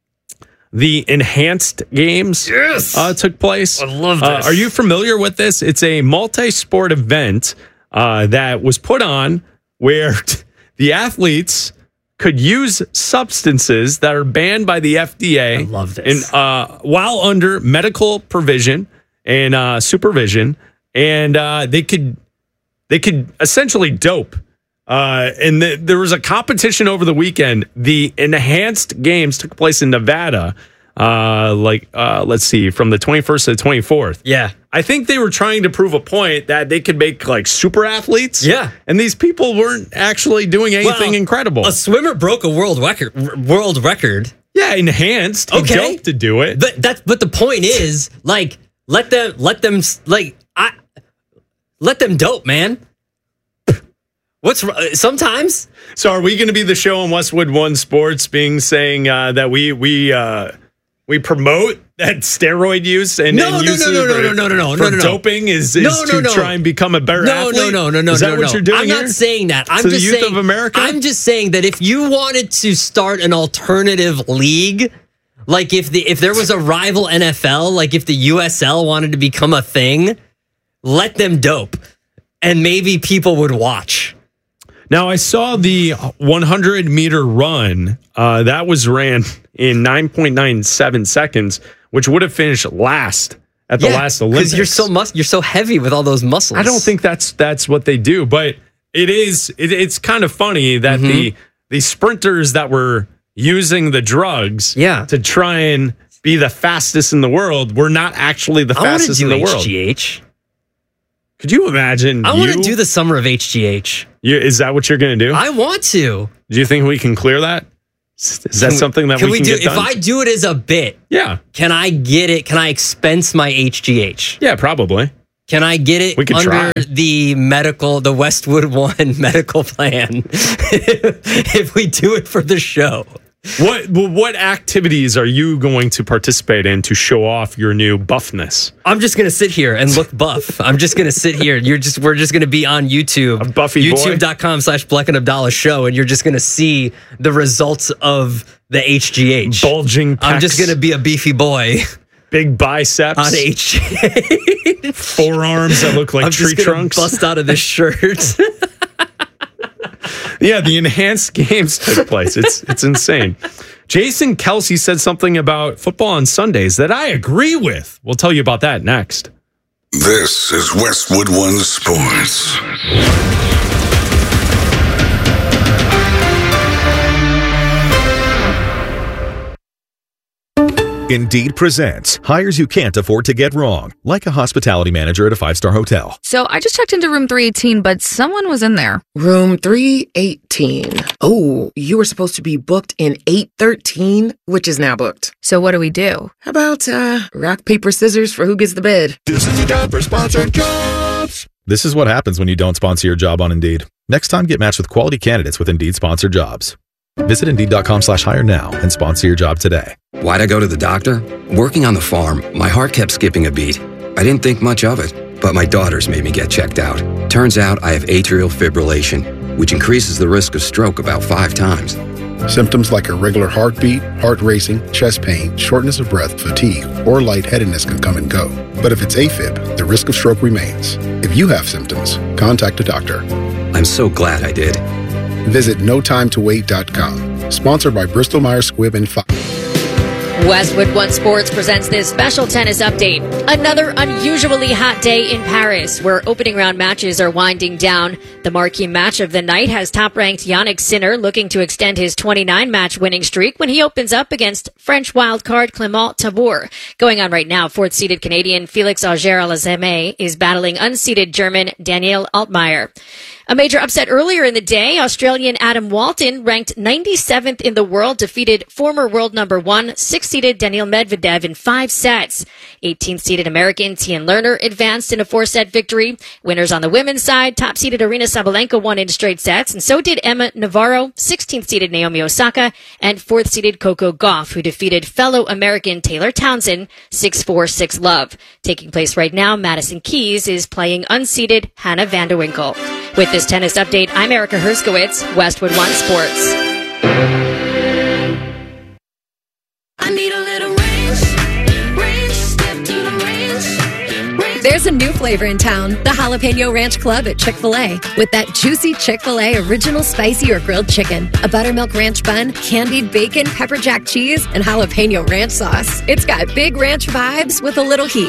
S1: The enhanced games
S2: yes.
S1: uh, took place.
S2: I love this.
S1: Uh, are you familiar with this? It's a multi-sport event uh, that was put on where the athletes could use substances that are banned by the F D A.
S2: I love this.
S1: And, uh, while under medical provision and uh, supervision, and uh, they could they could essentially dope. Uh, and the, there was a competition over the weekend. The enhanced games took place in Nevada. Uh, like uh, let's see, from the twenty-first to the twenty-fourth.
S2: Yeah.
S1: I think they were trying to prove a point that they could make like super athletes.
S2: Yeah.
S1: And these people weren't actually doing anything
S2: Well,
S1: incredible.
S2: A swimmer broke a world record. World record.
S1: Yeah, enhanced. He
S2: Okay.
S1: doped to do it.
S2: But that's but the point is, like, let them let them like I let them dope, man. What's wr- sometimes?
S1: So are we going to be the show on Westwood One Sports being saying uh, that we we uh, we promote that steroid use and,
S2: No,
S1: and
S2: no,
S1: use
S2: no,
S1: it
S2: no, no,
S1: for-
S2: no, no, no, no,
S1: for
S2: no, no, no.
S1: doping is, is
S2: No, no,
S1: to
S2: no.
S1: try and become a better
S2: No,
S1: athlete?
S2: no, no, no, no,
S1: Is that
S2: no,
S1: what
S2: no.
S1: you're doing
S2: I'm
S1: here?
S2: not saying that. I'm
S1: To
S2: just
S1: the youth
S2: saying.
S1: of America?
S2: I'm just saying that if you wanted to start an alternative league, like if the if there was a rival N F L, like if the U S L wanted to become a thing, let them dope, and maybe people would watch.
S1: Now, I saw the one hundred meter run. Uh, that was ran in nine point nine seven seconds, which would have finished last at the
S2: Yeah,
S1: last Olympics.
S2: Because you're so mus- you're so heavy with all those muscles.
S1: I don't think that's that's what they do, but it is. It, it's kind of funny that
S2: Mm-hmm.
S1: the the sprinters that were using the drugs,
S2: yeah.
S1: to try and be the fastest in the world, were not actually the
S2: I want to
S1: fastest
S2: do
S1: in the
S2: H G H.
S1: world. Could you imagine?
S2: I want to
S1: you-
S2: do the summer of H G H.
S1: You, is that what you're going to do?
S2: I want to.
S1: Do you think we can clear that? Is that
S2: Can we-
S1: something that
S2: can
S1: we can
S2: do?
S1: get done?
S2: If I do it as a bit,
S1: yeah.
S2: Can I get it? Can I expense my H G H?
S1: Yeah, probably.
S2: Can I get it
S1: We could
S2: under
S1: try.
S2: the medical, the Westwood One medical plan? If we do it for the show.
S1: What what activities are you going to participate in to show off your new buffness?
S2: I'm just gonna sit here and look buff. I'm just gonna sit here. You're just we're just gonna be on YouTube.
S1: A Buffy boy?
S2: YouTube.com slash Bleck and Abdallah show, and you're just gonna see the results of the H G H.
S1: Bulging pecs.
S2: I'm just gonna be a beefy boy.
S1: Big biceps.
S2: On H G H.
S1: Forearms that look like
S2: I'm
S1: tree
S2: just gonna
S1: trunks.
S2: bust out of this shirt.
S1: Yeah, the enhanced games took place. It's it's insane. Jason Kelsey said something about football on Sundays that I agree with. We'll tell you about that next.
S4: This is Westwood One Sports.
S5: Indeed presents hires you can't afford to get wrong, like a hospitality manager at a five-star hotel.
S6: So I just checked into room three eighteen, but someone was in there.
S7: Room three eighteen. Oh, you were supposed to be booked in eight thirteen, which is now booked.
S6: So what do we do?
S7: How about uh, rock, paper, scissors for who gets the bed?
S5: This is the job for sponsored jobs. This is what happens when you don't sponsor your job on Indeed. Next time, get matched with quality candidates with Indeed sponsored jobs. Visit Indeed.com slash hire now and sponsor your job today.
S14: Why'd I go to the doctor? Working on the farm, my heart kept skipping a beat. I didn't think much of it, but my daughters made me get checked out. Turns out I have atrial fibrillation, which increases the risk of stroke about five times.
S26: Symptoms like irregular heartbeat, heart racing, chest pain, shortness of breath, fatigue, or lightheadedness can come and go. But if it's AFib, the risk of stroke remains. If you have symptoms, contact a doctor.
S14: I'm so glad I did.
S26: Visit no time to wait dot com. Sponsored by Bristol Myers Squibb and Fox.
S9: Westwood One Sports presents this special tennis update. Another unusually hot day in Paris, where opening round matches are winding down. The marquee match of the night has top-ranked Yannick Sinner looking to extend his twenty-nine match winning streak when he opens up against French wildcard Clément Tabour. Going on right now, fourth-seeded Canadian Felix Auger-Aliassime is battling unseeded German Daniel Altmaier. A major upset earlier in the day, Australian Adam Walton, ranked ninety-seventh in the world, defeated former world number one, six-seeded Daniil Medvedev in five sets. eighteenth-seeded American Tien Lerner advanced in a four-set victory. Winners on the women's side, top-seeded Aryna Sabalenka won in straight sets, and so did Emma Navarro, sixteenth-seeded Naomi Osaka, and fourth-seeded Coco Gauff, who defeated fellow American Taylor Townsend six four, six love. Taking place right now, Madison Keys is playing unseeded Hannah van der Winkel. With this tennis update, I'm Erica Herskowitz, Westwood One Sports.
S10: I need a little ranch, ranch, step to the ranch, ranch.
S11: There's a new flavor in town, the Jalapeno Ranch Club at Chick-fil-A. With that juicy Chick-fil-A original spicy or grilled chicken, a buttermilk ranch bun, candied bacon, pepper jack cheese, and jalapeno ranch sauce. It's got big ranch vibes with a little heat.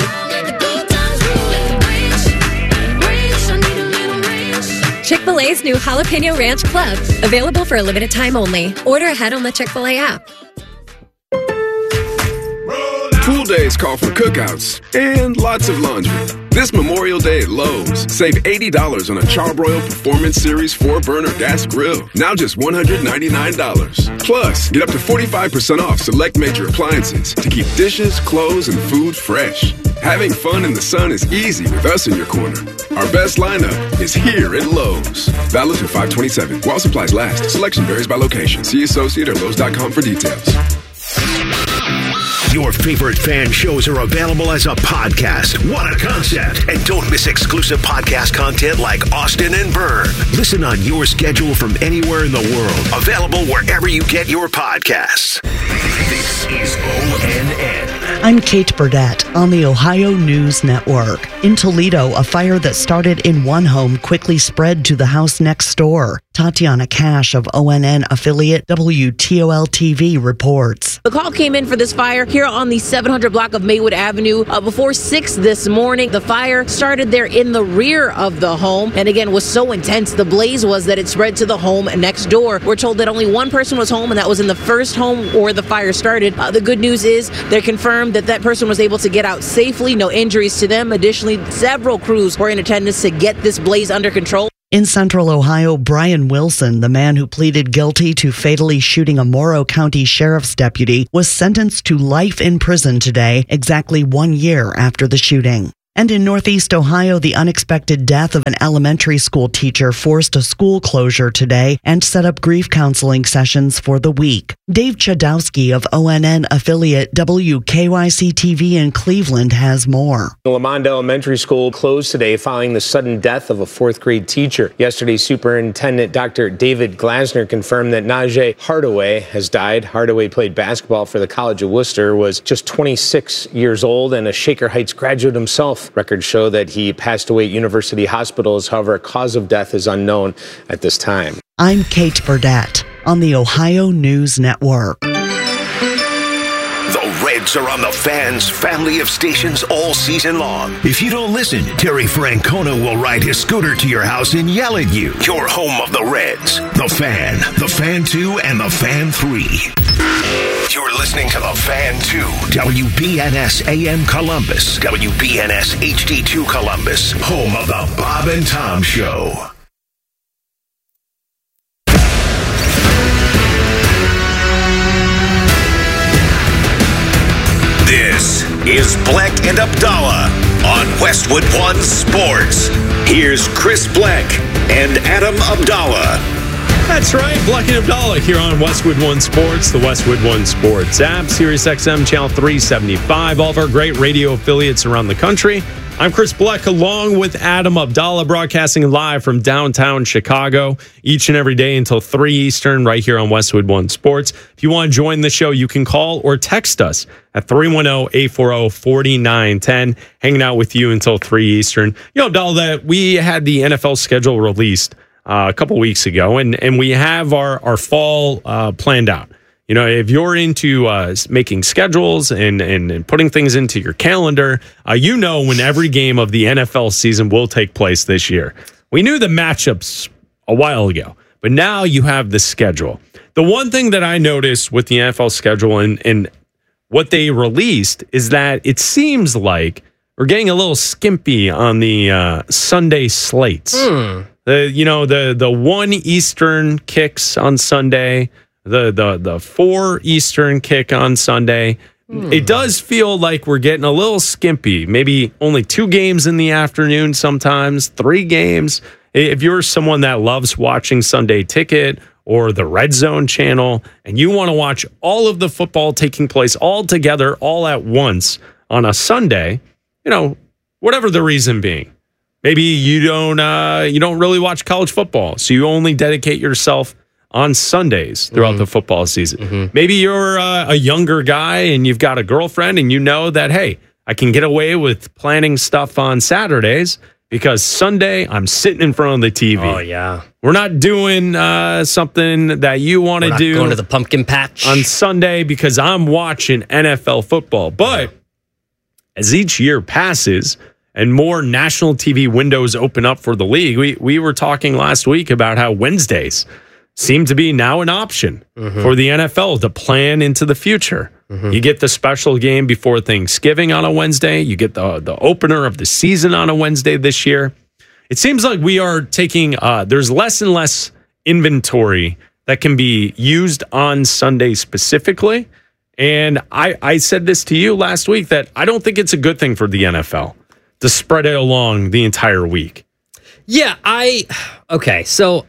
S11: Chick-fil-A's new Jalapeno Ranch Club, available for a limited time only. Order ahead on the Chick-fil-A app.
S12: Pool days call for cookouts and lots of laundry. This Memorial Day at Lowe's, save eighty dollars on a Charbroil Performance Series four burner gas grill. Now just one hundred ninety-nine dollars. Plus, get up to forty-five percent off select major appliances to keep dishes, clothes, and food fresh. Having fun in the sun is easy with us in your corner. Our best lineup is here at Lowe's. Valid through five twenty-seven. While supplies last. Selection varies by location. See associate or Lowe's dot com for details.
S3: Your favorite fan shows are available as a podcast. What a concept. And don't miss exclusive podcast content like Austin and Byrne. Listen on your schedule from anywhere in the world. Available wherever you get your podcasts. This is O N N.
S8: I'm Kate Burdett on the Ohio News Network. In Toledo, a fire that started in one home quickly spread to the house next door. Tatiana Cash of O N N affiliate W T O L T V reports.
S7: The call came in for this fire here on the seven hundred block of Maywood Avenue uh, before six this morning. The fire started there in the rear of the home and again was so intense. The blaze was that it spread to the home next door. We're told that only one person was home and that was in the first home where the fire started. Uh, the good news is they're confirmed that that person was able to get out safely. No injuries to them. Additionally, several crews were in attendance to get this blaze under control.
S8: In Central Ohio, Brian Wilson, the man who pleaded guilty to fatally shooting a Morrow County Sheriff's deputy, was sentenced to life in prison today, exactly one year after the shooting. And in Northeast Ohio, the unexpected death of an elementary school teacher forced a school closure today and set up grief counseling sessions for the week. Dave Chadowski of O N N affiliate W K Y C T V in Cleveland has more.
S13: The Lamond Elementary School closed today following the sudden death of a fourth grade teacher. Yesterday, Superintendent Doctor David Glasner confirmed that Najee Hardaway has died. Hardaway played basketball for the College of Worcester, was just twenty-six years old, and a Shaker Heights graduate himself. Records show that he passed away at University Hospitals. However, cause of death is unknown at this time.
S8: I'm Kate Burdett on the Ohio News Network.
S3: The Reds are on the Fan's family of stations all season long. If you don't listen, Terry Francona will ride his scooter to your house and yell at you. You're home of the Reds, the Fan, the Fan two, and the Fan three. You're listening to the Fan two, W B N S A M Columbus, W B N S H D two Columbus, home of the Bob and Tom Show. This is Bleck and Abdallah on Westwood One Sports. Here's Chris Bleck and Adam Abdallah.
S1: That's right, Bleck and Abdallah here on Westwood One Sports, the Westwood One Sports app, Sirius X M channel three seventy-five, all of our great radio affiliates around the country. I'm Chris Bleck along with Adam Abdallah, broadcasting live from downtown Chicago each and every day until three Eastern right here on Westwood One Sports. If you want to join the show, you can call or text us at three one zero, eight four zero, four nine one zero, hanging out with you until three Eastern. You know, Abdallah, that we had the N F L schedule released uh, a couple weeks ago, and, and we have our, our fall uh, planned out. You know, if you're into uh, making schedules and, and, and putting things into your calendar, uh, you know when every game of the N F L season will take place this year. We knew the matchups a while ago, but now you have the schedule. The one thing that I noticed with the N F L schedule and, and what they released is that it seems like we're getting a little skimpy on the uh, Sunday slates.
S2: Hmm.
S1: The you know the the one Eastern kicks on Sunday. The the the four Eastern kick on Sunday. Hmm. It does feel like we're getting a little skimpy. Maybe only two games in the afternoon sometimes, three games. If you're someone that loves watching Sunday Ticket or the Red Zone channel and you want to watch all of the football taking place all together, all at once on a Sunday, you know, whatever the reason being. Maybe you don't uh, you don't really watch college football, so you only dedicate yourself on Sundays throughout mm-hmm. the football season. Mm-hmm. Maybe you're uh, a younger guy and you've got a girlfriend and you know that, hey, I can get away with planning stuff on Saturdays because Sunday I'm sitting in front of the T V.
S2: Oh, yeah.
S1: We're not doing uh, something that you want to do.
S2: Going to the pumpkin patch
S1: on Sunday because I'm watching N F L football. But yeah. as each year passes and more national T V windows open up for the league, we, we were talking last week about how Wednesdays seem to be now an option mm-hmm. for the N F L to plan into the future. Mm-hmm. You get the special game before Thanksgiving on a Wednesday. You get the the opener of the season on a Wednesday this year. It seems like we are taking, uh, there's less and less inventory that can be used on Sunday specifically. And I, I said this to you last week that I don't think it's a good thing for the N F L to spread it along the entire week.
S2: Yeah, I, okay, so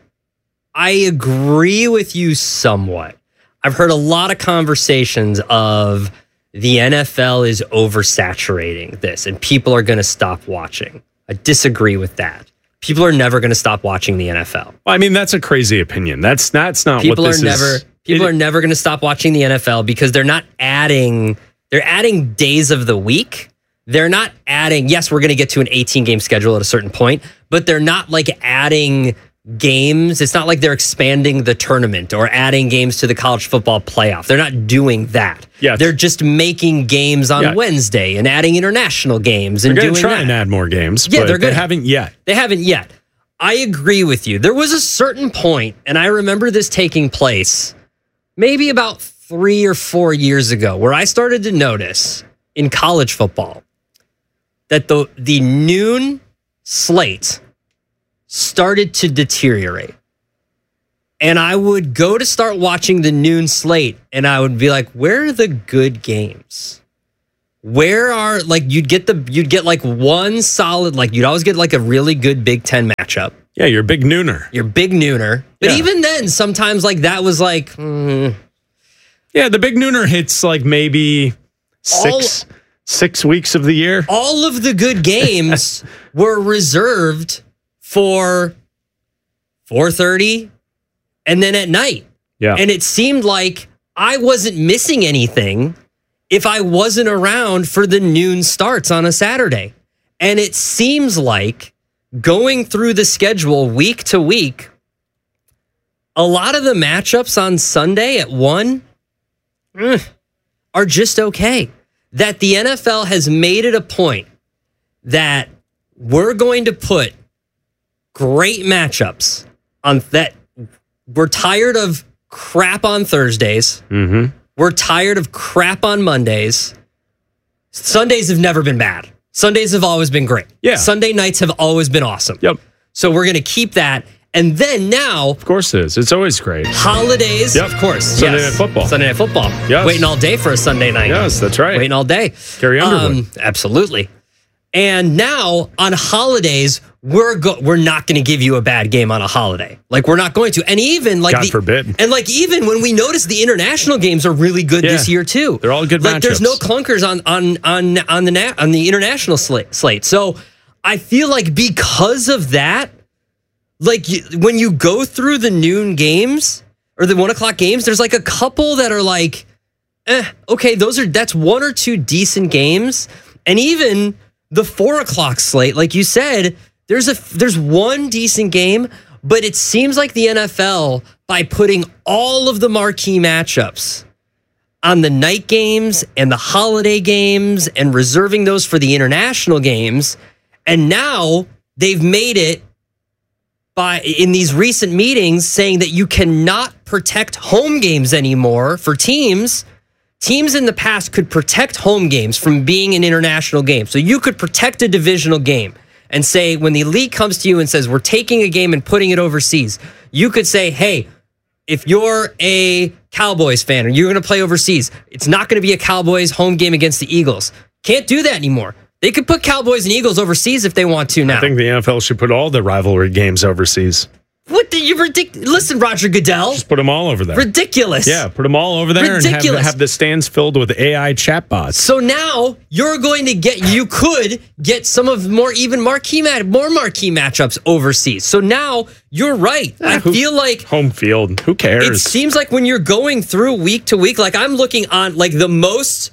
S2: I agree with you somewhat. I've heard a lot of conversations of the N F L is oversaturating this and people are going to stop watching. I disagree with that. People are never going to stop watching the N F L.
S1: Well, I mean, that's a crazy opinion. That's that's not
S2: people
S1: what this
S2: are never,
S1: is.
S2: People
S1: it,
S2: are never going to stop watching the N F L because they're not adding They're adding days of the week. They're not adding, yes, we're going to get to an eighteen-game schedule at a certain point, but they're not like adding games. It's not like they're expanding the tournament or adding games to the college football playoff. They're not doing that.
S1: Yeah.
S2: They're just making games on
S1: Yeah.
S2: Wednesday and adding international games
S1: They're
S2: and
S1: going
S2: doing
S1: to try
S2: that.
S1: and add more games,
S2: Yeah,
S1: but
S2: they're
S1: they
S2: gonna-
S1: haven't yet.
S2: They haven't yet. I agree with you. There was a certain point, and I remember this taking place maybe about three or four years ago, where I started to notice in college football that the the noon slate started to deteriorate. And I would go to start watching the noon slate, and I would be like, where are the good games? Where are, like, you'd get the, you'd get like one solid, like, you'd always get like a really good Big Ten matchup.
S1: Yeah, you're a big nooner.
S2: You're big nooner. But
S1: Yeah.
S2: even then, sometimes like that was like, mm,
S1: Yeah, the big nooner hits like maybe six six weeks of the year.
S2: all of the good games were reserved for four thirty and then at night.
S1: Yeah.
S2: And it seemed like I wasn't missing anything if I wasn't around for the noon starts on a Saturday. And it seems like going through the schedule week to week, a lot of the matchups on Sunday at one eh, are just okay. That the N F L has made it a point that we're going to put great matchups on that. We're tired of crap on Thursdays.
S1: Mm-hmm.
S2: We're tired of crap on Mondays. Sundays have never been bad. Sundays have always been great.
S1: Yeah.
S2: Sunday nights have always been awesome.
S1: Yep.
S2: So we're going to keep that. And then now,
S1: Of course it is. It's always great.
S2: holidays,
S1: Yep.
S2: of course.
S1: Sunday
S2: yes.
S1: Night Football.
S2: Sunday Night Football.
S1: Yes.
S2: Waiting all day for a Sunday night.
S1: Yes, that's right.
S2: Waiting all day.
S1: Carrie Underwood.
S2: Um, absolutely. And now on holidays, we're go- we're not going to give you a bad game on a holiday. Like we're not going to. And even like
S1: God
S2: the,
S1: forbid.
S2: And like even when we notice the international games are really good
S1: Yeah.
S2: this year too.
S1: They're all good
S2: Like there's no
S1: matchups.
S2: clunkers on on on on the na- on the international slate. slate. So I feel like because of that, like you, when you go through the noon games or the one o'clock games, there's like a couple that are like, eh, okay, those are that's one or two decent games, and even the four o'clock slate, like you said, there's a there's one decent game, but it seems like the N F L, by putting all of the marquee matchups on the night games and the holiday games and reserving those for the international games, and now they've made it by in these recent meetings saying that you cannot protect home games anymore for teams. Teams in the past could protect home games from being an international game. So you could protect a divisional game and say, when the league comes to you and says, we're taking a game and putting it overseas, you could say, hey, if you're a Cowboys fan or you're going to play overseas, it's not going to be a Cowboys home game against the Eagles. Can't do that anymore. They could put Cowboys and Eagles overseas if they want to now.
S1: I think the N F L should put all the rivalry games overseas.
S2: What the, you ridic- Listen, Roger Goodell.
S1: Just put them all over there.
S2: Ridiculous.
S1: Yeah, put them all over there and have,
S2: Ridiculous.
S1: have the stands filled with A I chatbots.
S2: So now you're going to get, you could get some of more even marquee mat, more marquee matchups overseas. So now you're right. I
S1: who-
S2: feel like
S1: Home field. Who cares?
S2: it seems like when you're going through week to week, like I'm looking on like the most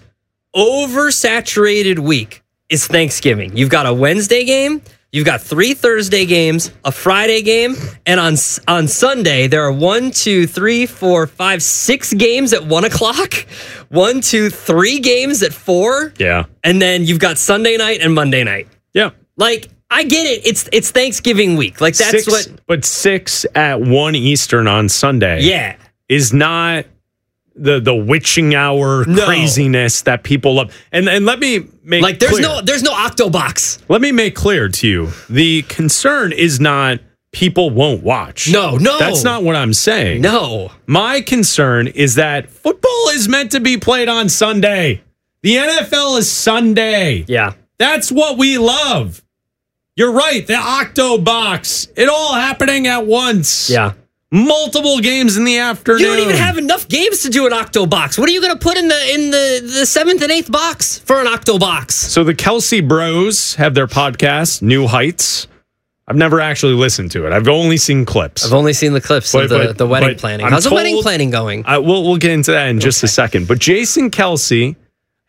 S2: oversaturated week is Thanksgiving. You've got a Wednesday game. You've got three Thursday games, a Friday game, and on on Sunday there are one, two, three, four, five, six games at one o'clock. One, two, three games at four,
S1: yeah.
S2: and then you've got Sunday night and Monday night.
S1: Yeah.
S2: Like I get it. It's it's Thanksgiving week. Like that's
S1: six,
S2: what.
S1: But six at one Eastern on Sunday.
S2: Yeah.
S1: Is not the the witching hour
S2: No.
S1: craziness that people love. And and let me make
S2: Like there's
S1: clear.
S2: no there's no Octobox.
S1: Let me make clear to you. The concern is not people won't watch.
S2: No, no.
S1: That's not what I'm saying.
S2: No.
S1: My concern is that football is meant to be played on Sunday. The N F L is Sunday.
S2: Yeah.
S1: That's what we love. You're right. The Octobox. It all happening at once.
S2: Yeah.
S1: Multiple games in the afternoon.
S2: You don't even have enough games to do an octo box. What are you going to put in the in the, the seventh and eighth box for an octo box?
S1: So the Kelsey Bros have their podcast, New Heights. I've never actually listened to it. I've only seen clips.
S2: I've only seen the clips
S1: But-
S2: of the,
S1: but-
S2: the wedding
S1: but
S2: planning.
S1: I'm
S2: How's the
S1: told-
S2: wedding planning going?
S1: I, we'll, we'll get into that in just a second. But Jason Kelsey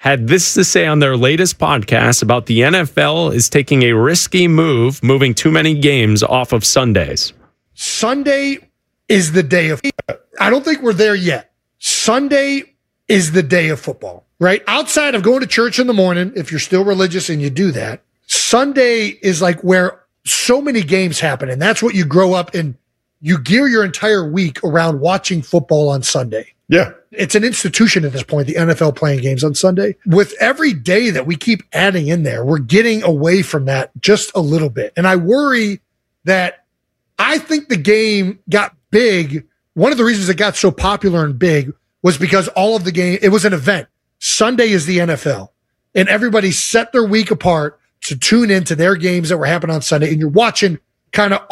S1: had this to say on their latest podcast about the N F L is taking a risky move, moving too many games off of Sundays.
S16: Sunday is the day of I don't think we're there yet. Sunday is the day of football, right? Outside of going to church in the morning, if you're still religious and you do that, Sunday is like where so many games happen. And that's what you grow up in. You gear your entire week around watching football on Sunday.
S25: Yeah.
S16: It's an institution at this point, the N F L playing games on Sunday. With every day that we keep adding in there, we're getting away from that just a little bit. And I worry that I think the game got big. One of the reasons it got so popular and big was because all of the game, it was an event. Sunday is the N F L. And everybody set their week apart to tune into their games that were happening on Sunday. And you're watching kind of